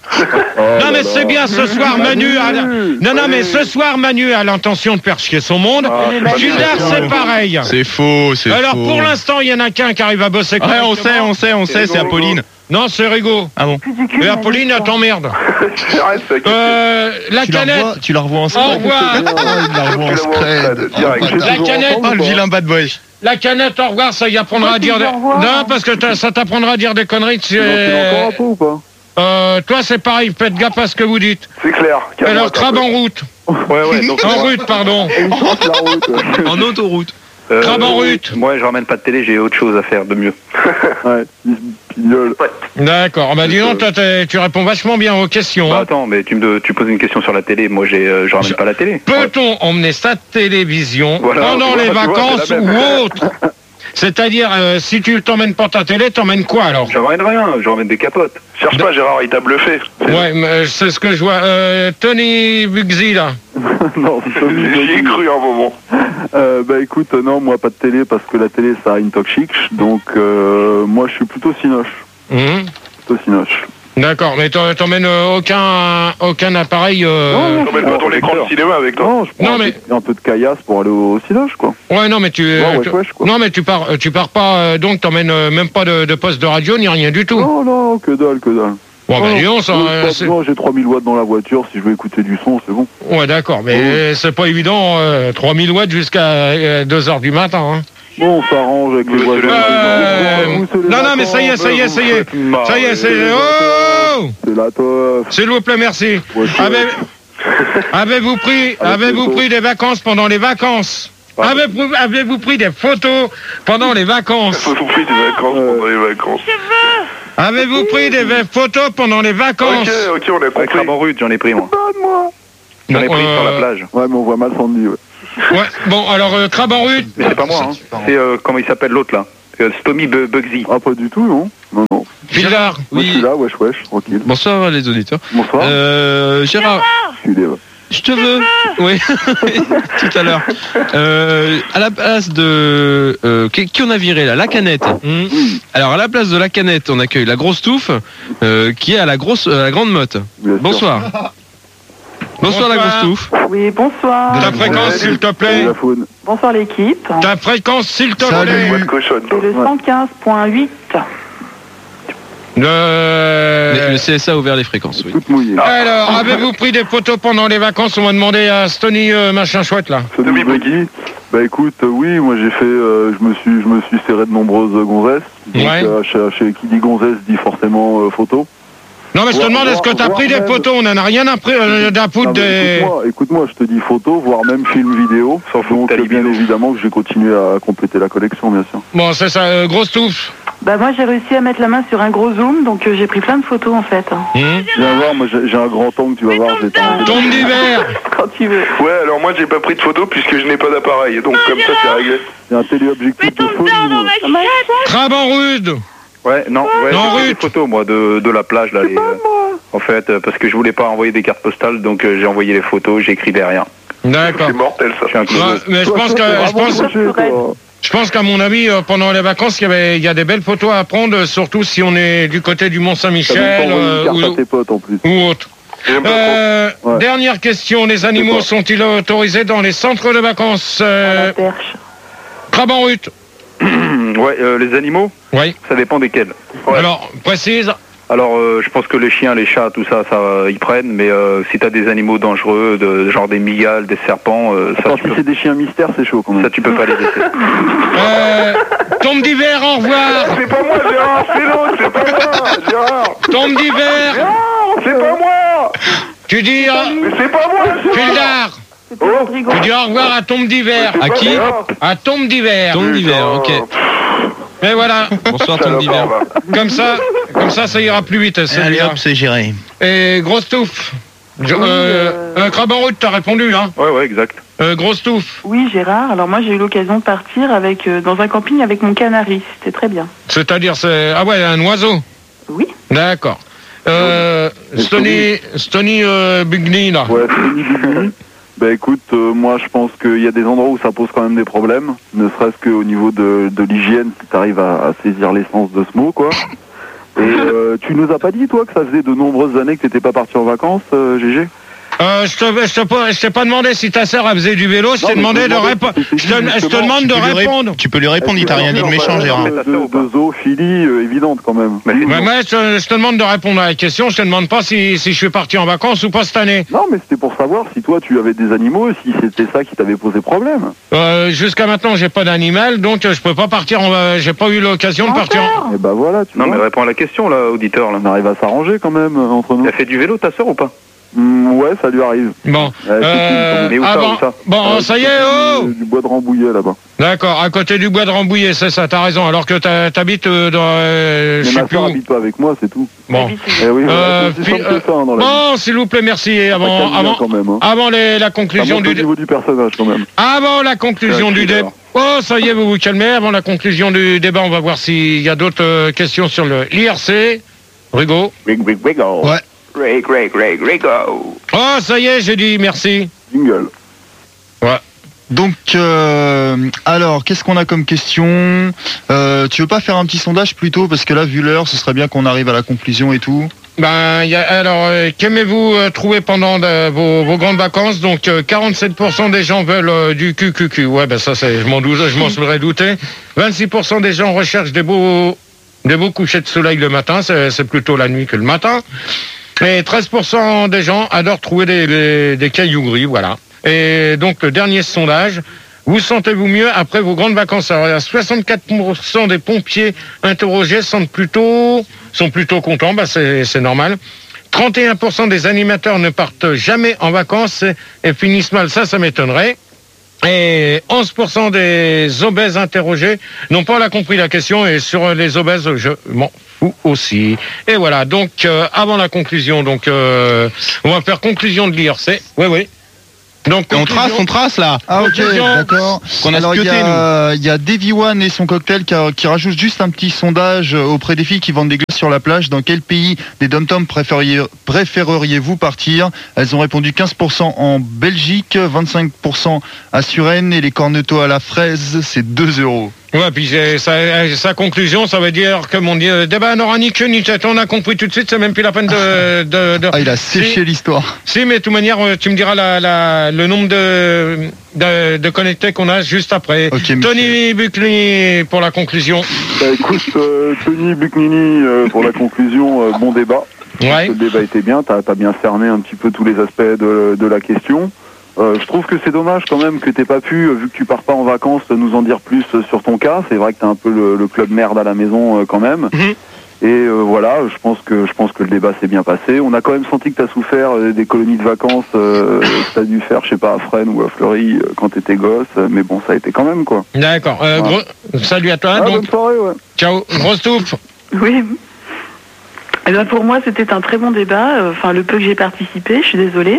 non mais c'est bien ce soir Manu. a la- Non non mais ce soir Manu a l'intention de faire chier son monde. Gilbert c'est pareil. C'est faux, c'est Alors pour l'instant il y en a qu'un qui arrive à bosser. Ouais, on sait, on sait, on sait, c'est Apolline. Non c'est Rigaud. Ah bon. Et Apolline elle t'emmerde. Arrête, ça, Euh, la Tu la, canette. revois, tu la revois en Au scred. revoir. Il la revoit en Tu la vois en scred. scred, direct. Oh, La canette. oh, le vilain bad boy. La canette au revoir ça y apprendra à dire. des- Au revoir. Non parce que t'as- ça t'apprendra à dire des conneries. tu- Tu l'as encore un peu ou pas? Euh, toi c'est pareil. Faites gaffe à ce que vous dites. C'est clair. calme-toi, Alors crabe t'as en un peu. route. Ouais, ouais, donc. En route pardon. La route. En autoroute. euh, Crabe en rut. Moi, je ramène pas de télé, j'ai autre chose à faire de mieux. Ouais, il se pignole. D'accord. Bah dis donc, toi, t'es- tu réponds vachement bien aux questions. Bah hein. attends, mais tu me tu poses une question sur la télé, moi j'ai euh, je ramène Je- pas la télé. Peut-on emmener sa télévision Voilà, pendant tu vois, les tu vois, vacances c'est la même. ou autre? C'est-à-dire, euh, si tu t'emmènes pas ta télé, t'emmènes quoi alors? Je ramène rien, je ramène des capotes. Cherche pas Gérard, il t'a bluffé. Ouais, mais euh, c'est ce que je vois. Euh, Tony Bugsy, là. Non, c'est Stomy J'y ai Buggy. cru un moment. Euh, bah écoute, euh, non, moi pas de télé parce que la télé ça a une toxique, donc euh, moi je suis plutôt cinoche. Mhm. Plutôt cinoche. D'accord, mais t'en- t'emmènes euh, aucun, aucun appareil. euh, Non, T'emmènes pas ton écran de cinéma avec toi. Non, je prends Non, un, mais- peu, un peu de caillasse pour aller au cinoche, quoi. Ouais, non, mais tu. Ouais, euh, wesh, tu- wesh, quoi. Non, mais tu pars, euh, tu pars pas. euh, donc, t'emmènes euh, même pas de, de poste de radio ni rien du tout. Non, non, que dalle, que dalle. Bon, bah Non, dis donc, ça, non, euh, pas c'est- besoin, j'ai trois mille watts dans la voiture, si je veux écouter du son, c'est bon. Ouais, d'accord, mais c'est pas évident, euh, trois mille watts jusqu'à euh, deux heures du matin. Hein. Bon, on s'arrange avec les Monsieur voisins. Euh, Vous, c'est les non, non, mais ça y est, vacances, ça y est, ça y est. Ça y est, c'est. Oh! C'est la teuf. S'il vous plaît, merci. Ouais, c'est- Avez- Avez-vous pris, Avec avez-vous les pris des vacances pendant les vacances? Ah. Avez-vous avez-vous pris des photos pendant les vacances? Faut vous pris des vacances Euh. pendant les vacances. Avez-vous pris des v- photos pendant les vacances? Ok, ok, on a Ouais, compris. crabe en rut, j'en ai pris moi. Donne-moi. J'en ai Bon, pris sur euh, la plage. Ouais, mais on voit mal Sandy, ouais. Ouais, bon, alors, euh, crabe en rue. Mais c'est pas moi, hein. C'est, euh, comment il s'appelle l'autre, là euh, Stomy Bu- Bugsy. Ah, pas du tout, non. Non, non. Gérard. Moi, je suis là, wesh, wesh, tranquille. Bonsoir les auditeurs. Bonsoir. Euh, Gérard, Je suis là. je te veux. Oui, tout à l'heure. Euh, à la place de... euh, qui, qui on a viré là La canette. Mmh. Alors à la place de la canette, on accueille la grosse touffe, euh, qui est à la, grosse, à la grande motte. Bien sûr. Bonsoir. Bonsoir la grosse touffe. Oui, bonsoir. Ta fréquence, s'il te Salut plaît. la faune. Bonsoir l'équipe. Ta fréquence, s'il te Salut. plaît. Boîte de cochonne. C'est le Ouais. cent quinze point huit. Euh, Le, le C S A a ouvert les fréquences, oui. Toute mouillée. Alors, avez-vous pris des photos pendant les vacances? On m'a demandé à Stony euh, machin chouette là. Sony Buggy. Bah écoute, euh, oui, moi j'ai fait, euh, je me suis, je me suis serré de nombreuses euh, gonzesses. Donc, Ouais. euh, chez, chez- qui dit gonzesse dit forcément euh, photo. Non mais je te Voir- demande, est-ce que voir- t'as voir pris des même- photos? On en a rien à, pré- euh, à Non, foutre mais des... Écoute-moi, écoute-moi, je te dis photo, voire même film vidéo. Sans foutre Donc ta euh, bien libido. évidemment que j'ai continué à compléter la collection, bien sûr. Bon, c'est ça, euh, grosse touffe. Bah moi j'ai réussi à mettre la main sur un gros zoom, donc euh, j'ai pris plein de photos en fait. Hum. Viens voir, moi j'ai j'ai un grand angle, tu vas voir, je vais t'en- Tombe d'hiver. Quand tu veux. Ouais, alors moi j'ai pas pris de photo puisque je n'ai pas d'appareil, donc comme ça c'est réglé. C'est un téléobjectif de folie. moi. Crabe en rude. Ouais, non, ouais, Non, j'ai pris Ruth. des photos, moi, de, de la plage, là. les, euh, en fait, euh, parce que je voulais pas envoyer des cartes postales, donc euh, j'ai envoyé les photos, j'ai écrit derrière. D'accord. C'est mortel ça. Je suis un Ouais, clown. mais je Toi, pense toi, que t'es je vraiment pense, touché, toi. je pense qu'à mon avis, euh, pendant les vacances, il y avait, il y a des belles photos à prendre, surtout si on est du côté du Mont T'as même pas Saint-Michel envoyé euh, une carte à ou, tes potes en plus. ou autre. J'aime pas Euh, Ouais. Dernière question, les animaux quoi sont-ils autorisés dans les centres de vacances? À euh, la perche. Crabe en rut. Ouais, euh, les animaux, Oui. ça dépend desquels. Ouais. Alors, précise. Alors, euh, je pense que les chiens, les chats, tout ça, ça, euh, ils prennent, mais euh, si t'as des animaux dangereux, de, genre des migales, des serpents, euh, ça, Quand tu si peux, c'est des chiens mystères, c'est chaud quand même. ça, tu peux pas les laisser. Euh, tombe d'hiver, au revoir. C'est pas moi Gérard, c'est l'autre, c'est pas moi Gérard. Tombe d'hiver. Gérard, c'est pas moi. Tu dis, euh, Mais c'est pas moi Gérard. Fildar. C'était Oh. Rodrigo. Tu dis au revoir à tombe d'hiver. C'est À pas qui Gérard. À tombe d'hiver. Tombe d'hiver, ok. Et voilà. Bonsoir Tom d'hiver. Salopard, va. Comme ça, comme ça, ça ira plus vite. c'est Allez bien. hop, c'est géré. Et grosse touffe. Je- Oui, euh, euh, un crabe en route, t'as répondu, hein. Ouais, ouais, exact. Euh, grosse touffe. Oui Gérard, alors moi j'ai eu l'occasion de partir avec euh, dans un camping avec mon canari, c'était très bien. C'est-à-dire, c'est ah ouais, un oiseau. Oui. D'accord. Euh, Stony, Stony euh, Bugny, là. Ouais, Sony Buggy. Bah écoute, euh, moi je pense qu'il y a des endroits où ça pose quand même des problèmes, ne serait-ce qu'au niveau de, de l'hygiène, si tu arrives à, à saisir l'essence de ce mot, quoi. Et euh, tu nous as pas dit, toi, que ça faisait de nombreuses années que t'étais pas parti en vacances, euh, G G? Euh, je te, je te, pas- je t'ai pas demandé si ta sœur elle faisait du vélo, je Non, t'ai mais demandé je de te demandais répondre. si Je c'était te, je te justement- demande de Tu peux lui ré- répondre. Tu peux lui répondre, il t'a rien dit de méchant, Gérard. De, de, de zoophilie euh, évidente quand même. Mais c'est- Ouais, mais je, je te demande de répondre à la question, je te demande pas si, si je suis parti en vacances ou pas cette année. Non, mais c'était pour savoir si toi tu avais des animaux et si c'était ça qui t'avait posé problème. Euh, jusqu'à maintenant, j'ai pas d'animal, donc euh, je peux pas partir en, euh, j'ai pas eu l'occasion de partir en... Encore Et bah voilà, tu Non, mais vois. réponds à la question, là, auditeur, là. On arrive à s'arranger quand même euh, entre nous. T'as fait du vélo, ta sœur, ou pas? Mm, ouais, ça lui arrive. Bon, Ouais, c'est cool, euh, Mais où ça, avant- où ça bon, ça y est, oh! Du bois de Rambouillet là-bas. D'accord, à côté du bois de Rambouillet, c'est ça, t'as raison, alors que t'as- t'habites euh, dans, euh, je Mais sais ma plus soeur où. habite pas avec moi, c'est tout. Bon, Eh oui, Euh, voilà, c'est aussi fi- simple que ça hein, dans la vie. bon, s'il vous plaît, merci, et Pas avant, qu'à le avant, dire, quand même. Hein. avant les- la Ça conclusion monte du... au niveau du personnage quand même. Avant la conclusion C'est un du killer. débat. Oh, ça y est, vous vous calmez. Avant la conclusion du débat, on va voir s'il y a d'autres euh, questions sur le l'I R C. Rigo. Rig, rig, rigo. Ouais. Rig, rig, rig, rigo. Oh, ça y est, j'ai dit merci. Jingle. Donc, euh, alors, qu'est-ce qu'on a comme question euh, Tu veux pas faire un petit sondage plutôt? Parce que là, vu l'heure, ce serait bien qu'on arrive à la conclusion et tout. Ben, il y a, alors, euh, qu'aimez-vous euh, trouver pendant de- vos, vos grandes vacances? Donc, euh, quarante-sept pour cent des gens veulent euh, du Q Q Q. Ouais, ben ça, c'est, je m'en doute, je m'en serais douté. vingt-six pour cent des gens recherchent des beaux, des beaux couchers de soleil le matin. C'est, c'est plutôt la nuit que le matin. Et treize pour cent des gens adorent trouver des, des, des cailloux gris, voilà. Et donc, le dernier sondage, vous sentez-vous mieux après vos grandes vacances? Alors, il y a soixante-quatre pour cent des pompiers interrogés sont plutôt, sont plutôt contents, bah c'est, c'est normal. trente et un pour cent des animateurs ne partent jamais en vacances et, et finissent mal, ça, ça m'étonnerait. Et onze pour cent des obèses interrogés n'ont pas là compris la question, et sur les obèses, je m'en fous aussi. Et voilà, donc euh, avant la conclusion, donc euh, on va faire conclusion de l'I R C. Oui, oui. Donc, on trace, on trace là. Ah ok, d'accord. Qu'on a Alors il y, scioté, a- il y a Davy One et son cocktail qui, a- qui rajoute juste un petit sondage auprès des filles qui vendent des glaces sur la plage. Dans quel pays des dom-toms préfériez- préféreriez-vous partir? Elles ont répondu quinze pour cent en Belgique, vingt-cinq pour cent à Suresnes et les cornetos à la fraise, c'est deux euros. Ouais, puis c'est- sa, sa conclusion, ça veut dire que mon Dieu, débat n'aura ni queue ni tête. On a compris tout de suite, c'est même plus la peine de... de, de... Ah, il a séché si, l'histoire. Si, mais de toute manière, tu me diras la, la, le nombre de, de, de connectés qu'on a juste après. Okay, Tony Buckley pour la conclusion. Bah, écoute, euh, Tony Buchnini, euh, pour la conclusion, euh, bon débat. Ouais. Le débat était bien, t'as as bien cerné un petit peu tous les aspects de, de la question. Euh, je trouve que c'est dommage quand même que t'aies pas pu, vu que tu pars pas en vacances, nous en dire plus sur ton cas. C'est vrai que t'as un peu le, le club merde à la maison euh, quand même. Mm-hmm. Et euh, voilà, je pense que je pense que le débat s'est bien passé. On a quand même senti que t'as souffert euh, des colonies de vacances euh, que t'as dû faire, je sais pas, à Fresnes ou à Fleury euh, quand t'étais gosse. Mais bon, ça a été quand même quoi. D'accord. Euh, Ouais. gros- Salut à toi. Ah, donc. bonne soirée, ouais. Ciao. Grosse touffe. Oui. Eh ben pour moi, c'était un très bon débat. Euh, Enfin, le peu que j'ai participé, je suis désolée.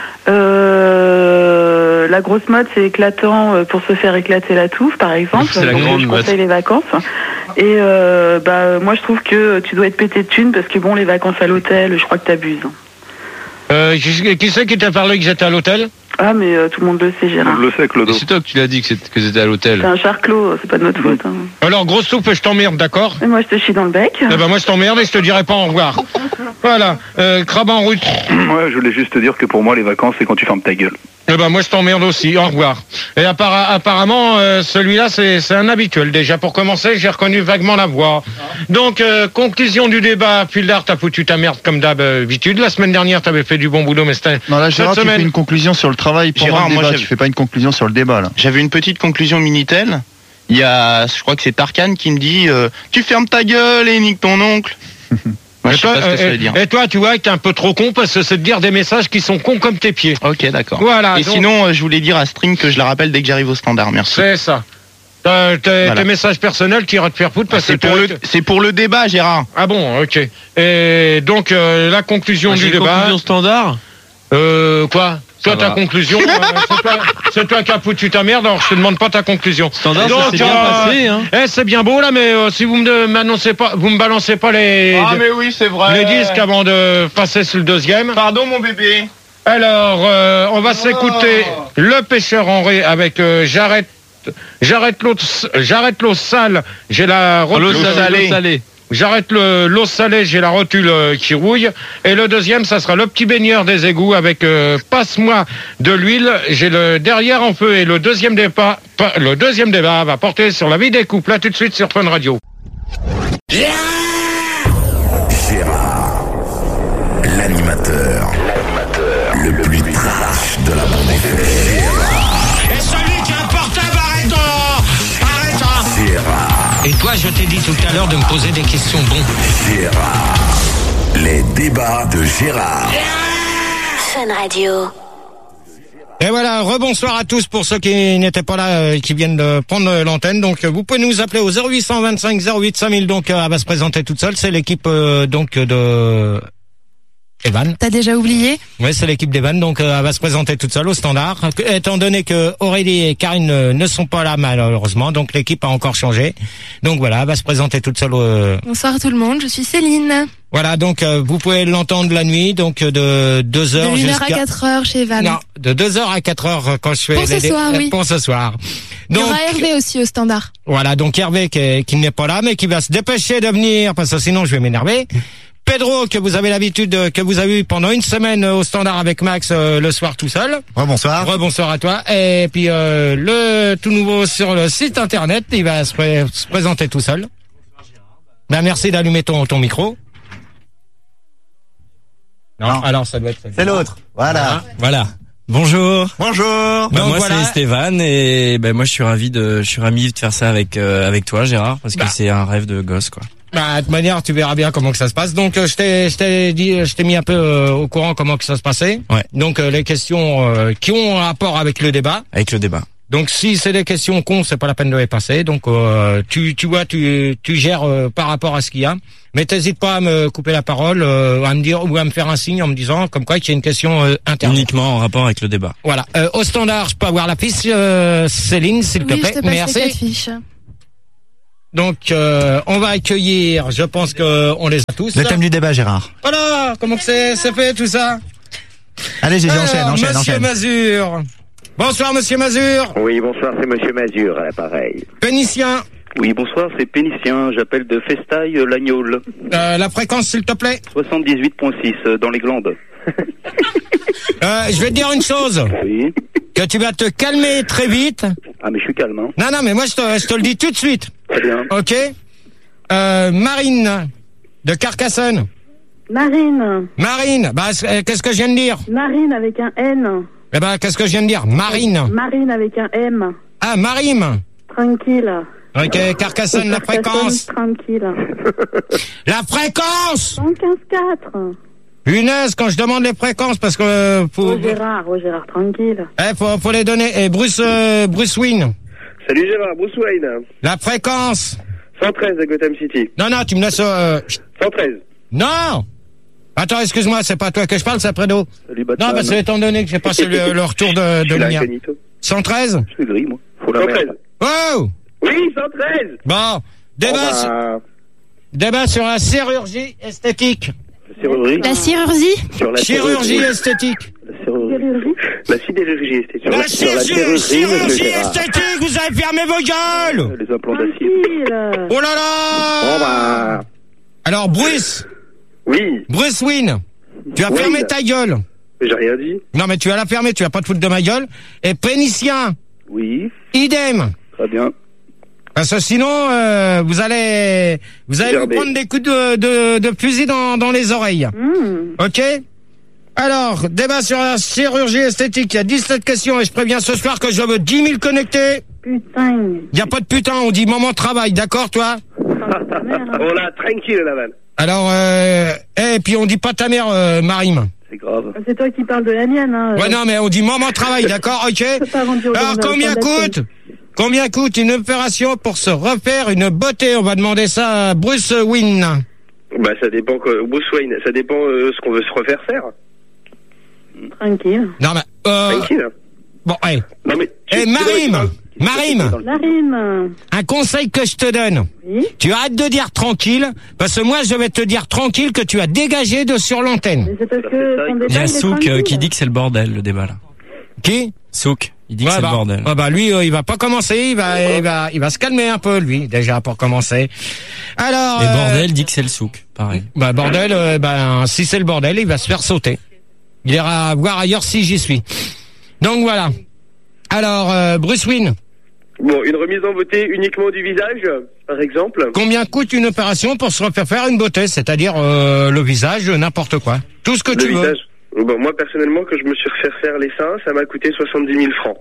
Euh, la grosse mode, c'est éclatant euh, pour se faire éclater la touffe, par exemple. C'est la Donc, grande je mode. conseille les vacances. Et euh, bah, moi, je trouve que tu dois être pété de thunes parce que bon, les vacances à l'hôtel, je crois que t'abuses. Euh, qui, qui c'est qui t'a parlé que j'étais à l'hôtel? Ah, mais euh, tout le monde le sait, Gérard. Je le sais, Clodo. Et c'est toi que tu l'as dit que c'était que c'était à C'est l'hôtel. un charclos, c'est pas de notre faute. Hein. Alors, grosse touffe, je t'emmerde, d'accord? Et moi, je te chie dans le bec. Eh ben moi je t'emmerde et je te dirai pas au revoir. Voilà, euh, crabe en route. Ouais, je voulais juste te dire que pour moi, les vacances, c'est quand tu fermes ta gueule. Eh ben moi je t'emmerde aussi, au revoir. Et appara- apparemment euh, celui-là c'est c'est un habituel déjà. Pour commencer, j'ai reconnu vaguement la voix. Donc euh, conclusion du débat, puis l'art t'as foutu ta merde comme d'habitude. La semaine dernière t'avais fait du bon boulot, mais c'était Non là Gérard, cette tu fais semaine. une conclusion sur le travail pendant Gérard, le moi, débat, j'avais- tu fais pas une conclusion sur le débat là. J'avais une petite conclusion Minitel. Il y a, je crois que c'est Tarkan qui me dit euh, tu fermes ta gueule et nique ton oncle. Moi, Et je sais toi, pas ce que ça euh, veut dire. et toi, tu vois que t'es un peu trop con parce que c'est de dire des messages qui sont cons comme tes pieds. Ok, d'accord. Voilà. Et donc, sinon, euh, je voulais dire à String que je la rappelle dès que j'arrive au standard. Merci. c'est ça. T'as tes, Voilà. tes messages personnels qui iraient te faire foutre parce C'est que pour t'es- le, c'est pour le débat, Gérard. Ah bon, ok. Et donc euh, la conclusion Ah, du j'ai une débat. conclusion standard. Euh quoi? Toi Ça ta va. conclusion, euh, c'est toi, c'est toi qui as foutu ta merde. Alors je te demande pas ta conclusion. Standard, ça Donc, s'est bien euh, passé, hein. Eh, c'est bien beau là, mais euh, si vous me m'annoncez pas, vous me balancez pas les Ah, mais oui, c'est vrai. les disques avant de passer sur le deuxième. Pardon, mon bébé. Alors euh, on va s'écouter le pêcheur Henri avec euh, j'arrête. J'arrête l'eau, j'arrête l'eau sale, j'ai la rotule L'eau salée. L'eau salée. J'arrête le- l'eau salée, j'ai la rotule euh, qui rouille. Et le deuxième, ça sera le petit baigneur des égouts avec euh, passe-moi de l'huile. J'ai le derrière en feu et le deuxième débat, pas- le deuxième débat va porter sur la vie des couples. Là tout de suite sur Fun Radio. Gérard, l'animateur, le plus trash de la bande F M. Et celui qui a un portable, arrête Arrête Gérard, Et toi, je t'ai dit tout à l'heure de me poser des questions bon. Gérard, les débats de Gérard. Fun Radio. Et voilà, rebonsoir à tous pour ceux qui n'étaient pas là, euh, qui viennent de prendre euh, l'antenne. Donc, euh, vous pouvez nous appeler au zéro huit vingt-cinq zéro huit cinq mille. Donc, euh, elle va se présenter toute seule. C'est l'équipe euh, donc de Evan. T'as déjà oublié? Oui, c'est l'équipe d'Evan. Donc, euh, elle va se présenter toute seule au standard. Étant donné que Aurélie et Karine euh, ne sont pas là malheureusement, donc l'équipe a encore changé. Donc voilà, elle va se présenter toute seule. Euh... Bonsoir tout le monde, je suis Céline. Voilà, donc euh, vous pouvez l'entendre la nuit, donc euh, de deux heures De une heure jusqu'à à quatre heures chez Evan. Non, de deux heures à quatre heures euh, quand je fais Pour ce les- soir, oui. pour ce soir. Il y Donc aura Hervé aussi au standard. voilà, donc Hervé qui, qui n'est pas là mais qui va se dépêcher de venir parce que sinon je vais m'énerver. Pedro que vous avez l'habitude de- que vous avez eu pendant une semaine euh, au standard avec Max euh, le soir tout seul. Bonsoir. Rebonsoir à toi. Et puis euh, le tout nouveau sur le site internet, il va se, pré- se présenter tout seul. Ben merci d'allumer ton ton micro. Non, Non. alors ça doit être C'est l'autre. Voilà. Voilà. Bonjour. Bonjour. Bah, Donc moi voilà. c'est Stéphane et ben moi je suis ravi de je suis ravi de faire ça avec euh, avec toi Gérard parce que Bah. c'est un rêve de gosse quoi. Bah, de toute manière, tu verras bien comment que ça se passe. Donc, euh, je t'ai, je t'ai dit, je t'ai mis un peu euh, au courant comment que ça se passait. Ouais. Donc, euh, les questions euh, qui ont un rapport avec le débat. Avec le débat. Donc si c'est des questions cons, c'est pas la peine de les passer. Donc euh, tu tu vois, tu tu gères euh, par rapport à ce qu'il y a. Mais t'hésites pas à me couper la parole, euh, à me dire ou à me faire un signe en me disant comme quoi qu'il y a une question euh, interne. Uniquement en rapport avec le débat. Voilà. Euh, au standard, je peux avoir la fiche, euh, Céline, s'il Oui, te je plaît. te passe les quatre Merci. fiches. Donc euh, on va accueillir. Je pense que on les a tous. Le thème du débat, Gérard. Voilà. Comment que c'est c'est fait tout ça? Allez, Gégé, Alors, enchaîne, enchaîne, Monsieur enchaîne. Mazur. Bonsoir, Monsieur Mazur. Oui, bonsoir, c'est Monsieur Mazur à l'appareil. Pénicien. Oui, bonsoir, c'est Pénicien, j'appelle de Festaille, euh, l'Agnole. Euh, la fréquence, s'il te plaît. soixante-dix-huit virgule six, euh, dans les glandes. Euh, je vais te dire une chose. Oui. Que tu vas te calmer très vite. Ah, mais je suis calme, hein. Non, non, mais moi, je te, je te le dis tout de suite. Très bien. Ok. Euh, Marine, de Carcassonne. Marine. Marine, bah, euh, qu'est-ce que je viens de dire? Marine avec un N. Eh ben, qu'est-ce que je viens de dire? Marine. Marine avec un M. Ah, Marine. Tranquille. Ok, Carcassonne, la fréquence. Tranquille. La fréquence! cent quinze quatre. Punaise, quand je demande les fréquences, parce que, euh, faut, Oh Gérard, oh Gérard, tranquille. eh, faut, faut les donner. Et Bruce, euh, Bruce Wayne. Salut Gérard, Bruce Wayne. La fréquence. cent treize à Gotham City. Non, non, tu me laisses, euh, cent treize. Non! Attends, excuse-moi, c'est pas toi que je parle, c'est Fredo. Salut Batman. Non, bah, c'est étant donné que j'ai passé le, le retour de, de lumière. cent treize? Je suis gris, moi. Faut la cent treize. Oh! Oui, cent treize. Bon. Débat, Bon, bah... sur, débat sur la chirurgie esthétique. La chirurgie. La chirurgie. Sur la Chirurgie esthétique. La chirurgie. La sidérurgie esthétique. La Sur la chirurgie, chirurgie monsieur Gérard. esthétique, vous avez fermé vos gueules! Les implants d'acier. Oh là là! Bon bah... Alors, Bruce. Oui. Bruce Wayne. Tu as Oui. fermé ta gueule. Mais j'ai rien dit. Non, mais tu vas la fermer, tu vas pas te foutre de ma gueule. Et Pénicien. Oui. Idem. Très bien. Parce que sinon, euh, vous allez, vous allez vous Gerber. prendre des coups de, de, de fusil dans, dans les oreilles. Ok? Alors, débat sur la chirurgie esthétique. Il y a dix-sept questions et je préviens ce soir que je veux dix mille connectés. Putain. Il y a pas de putain, on dit moment de travail, d'accord, toi? On l'a tranquille, la vanne. Alors, euh, et puis on dit pas ta mère, euh, Marime. C'est grave. C'est toi qui parles de la mienne, hein. Ouais, non, mais on dit moment de travail, d'accord, ok? Alors, combien coûte? Combien coûte une opération pour se refaire une beauté? On va demander ça à Bruce Wayne. Bah ça dépend, que... Bruce Wayne, ça dépend euh, ce qu'on veut se refaire faire. Tranquille. Non, mais, euh... Tranquille. Bon, hey. Non mais... Eh, Marime! Marime! Marine. Un conseil que je te donne. Oui. Tu arrêtes de dire tranquille, parce que moi, je vais te dire tranquille que tu as dégagé de sur l'antenne. Mais c'est parce que son débat, Il y a il est Souk euh, tranquille. qui dit que c'est le bordel, le débat, là. Qui? Souk, il dit que Ouais, c'est bah, le bordel. ouais, bah, lui, euh, il va pas commencer, il va, il va, il va se calmer un peu, lui, déjà, pour commencer. Alors. Et euh, bordel dit que c'est le Souk, pareil. Bah, bordel, euh, bah, si c'est le bordel, il va se faire sauter. Il ira voir ailleurs si j'y suis. Donc voilà. Alors, euh, Bruce Wayne. Bon, une remise en beauté uniquement du visage, par exemple. Combien coûte une opération pour se refaire faire une beauté? C'est-à-dire, euh, le visage, n'importe quoi. Tout ce que Le tu veux. visage. Bon, moi, personnellement, que je me suis refait faire les seins, ça m'a coûté soixante-dix mille francs.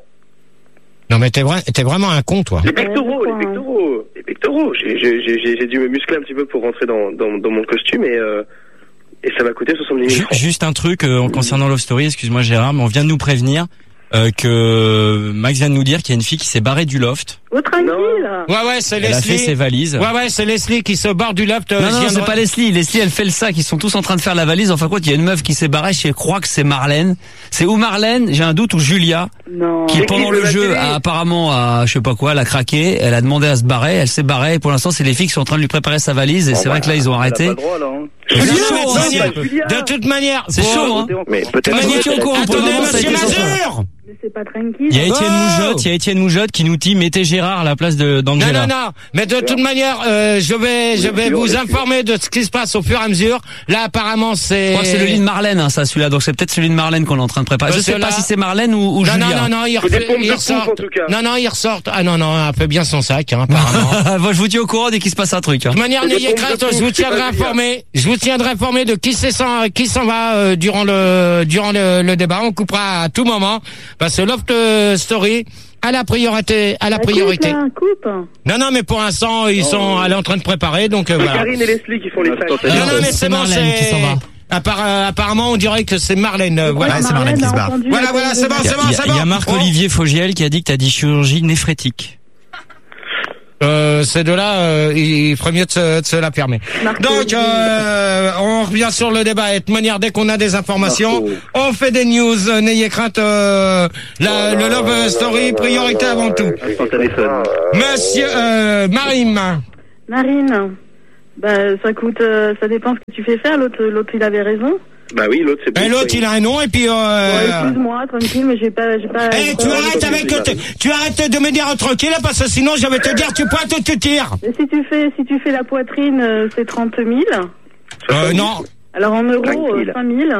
Non, mais t'es vrai, t'es vraiment un con, toi. Les pectoraux, les pectoraux, les pectoraux. J'ai, j'ai, j'ai, j'ai dû me muscler un petit peu pour rentrer dans, dans, dans mon costume et, euh, et ça m'a coûté soixante-dix mille Ju- francs. Juste un truc euh, en concernant Love Story, excuse-moi Gérard, mais on vient de nous prévenir euh, que Max vient de nous dire qu'il y a une fille qui s'est barrée du loft. Oh, tranquille. Ouais, ouais, c'est Elle a Leslie. fait ses valises. Ouais, ouais, c'est Leslie qui se barre du loft. euh, Non, je non, viens de- c'est pas Leslie. Leslie, elle fait le sac. Ils sont tous en train de faire la valise. Enfin, quoi, il y a une meuf qui s'est barrée. Je crois que c'est Marlène. C'est ou Marlène, j'ai un doute, ou Julia. Non. Qui, C'est pendant qui le de la jeu, télé a apparemment, a, je sais pas quoi, elle a craqué. Elle a demandé à se barrer. Elle s'est barrée. Et pour l'instant, c'est les filles qui sont en train de lui préparer sa valise. Et c'est vrai que là, ils ont arrêté. Elle a pas le droit, là. Hein. De toute Julia, manière- Julia. de toute manière, C'est pour- chaud, hein. Mais De peut-être. manière- Vous étiez au courant, pour le Attendez, moment, ça a monsieur été sans Mazur. Mais c'est pas tranquille. Il y a Étienne Oh Moujotte, il y a Étienne Moujotte qui nous dit mettez Gérard à la place de Non, d'Angela. non, non. Mais de toute manière, euh, je vais, je vais vous informer de ce qui se passe au fur et à mesure. Là, apparemment, c'est. Je crois que c'est le lit de Marlène, hein, ça, celui-là. Donc c'est peut-être celui de Marlène qu'on est en train de préparer. Je Parce sais que pas là- si c'est Marlène ou, ou Non, Julia. non, non, non, il, Faut des refait- pompes il de ressort. pouf, en tout cas. Non, non, il ressort. Ah non, non, elle fait bien son sac, hein, apparemment. Moi, je vous tiens au courant dès qu'il se passe un truc. Hein. De toute manière, Faut des n'ayez pompes de crainte, pouf, je vous c'est tiendrai pas Julia. informé. Je vous tiendrai informé de qui c'est s'en, qui s'en va euh, durant le, durant le, le débat. On coupera à tout moment parce que Loft euh, Story a la priorité, à la priorité. Coupe, là, coupe. Non, non, mais pour l'instant, ils sont, elle est en train de préparer, donc euh, C'est voilà. Karine et Leslie qui font les sacs. Non, non, mais c'est bon, Marlène qui s'en c'est. va. Appar- euh, apparemment, on dirait que c'est Marlène. euh, voilà, Ouais, c'est Marlène qui se barre. Voilà, voilà, c'est bon, Il y a, c'est bon, il y a- c'est il y a bon. Marc-Olivier Fogiel qui a dit que t'as dit chirurgie néphrétique. Euh, ces deux-là, euh, il ferait mieux de se, de se la fermer. Donc, euh, on revient sur le débat. Et de manière, dès qu'on a des informations, on fait des news. Euh, N'ayez crainte, euh, la, le Love Story, priorité avant tout. Monsieur euh, Marine. Marine, bah, ça coûte, euh, ça dépend ce que tu fais faire. L'autre, l'autre, il avait raison. Bah oui, l'autre c'est Et l'autre, il a un nom, et puis... Euh... Ouais, excuse-moi, tranquille, mais j'ai pas... J'ai pas Eh, j'ai tu pas- arrêtes avec le... t- Tu arrêtes de me dire tranquille, parce que sinon, je vais te dire, tu pointes ou tu tires. Et si tu fais, si tu fais la poitrine, euh, c'est trente mille. Euh, non. Alors en euros, Tranquille. euh, cinq mille.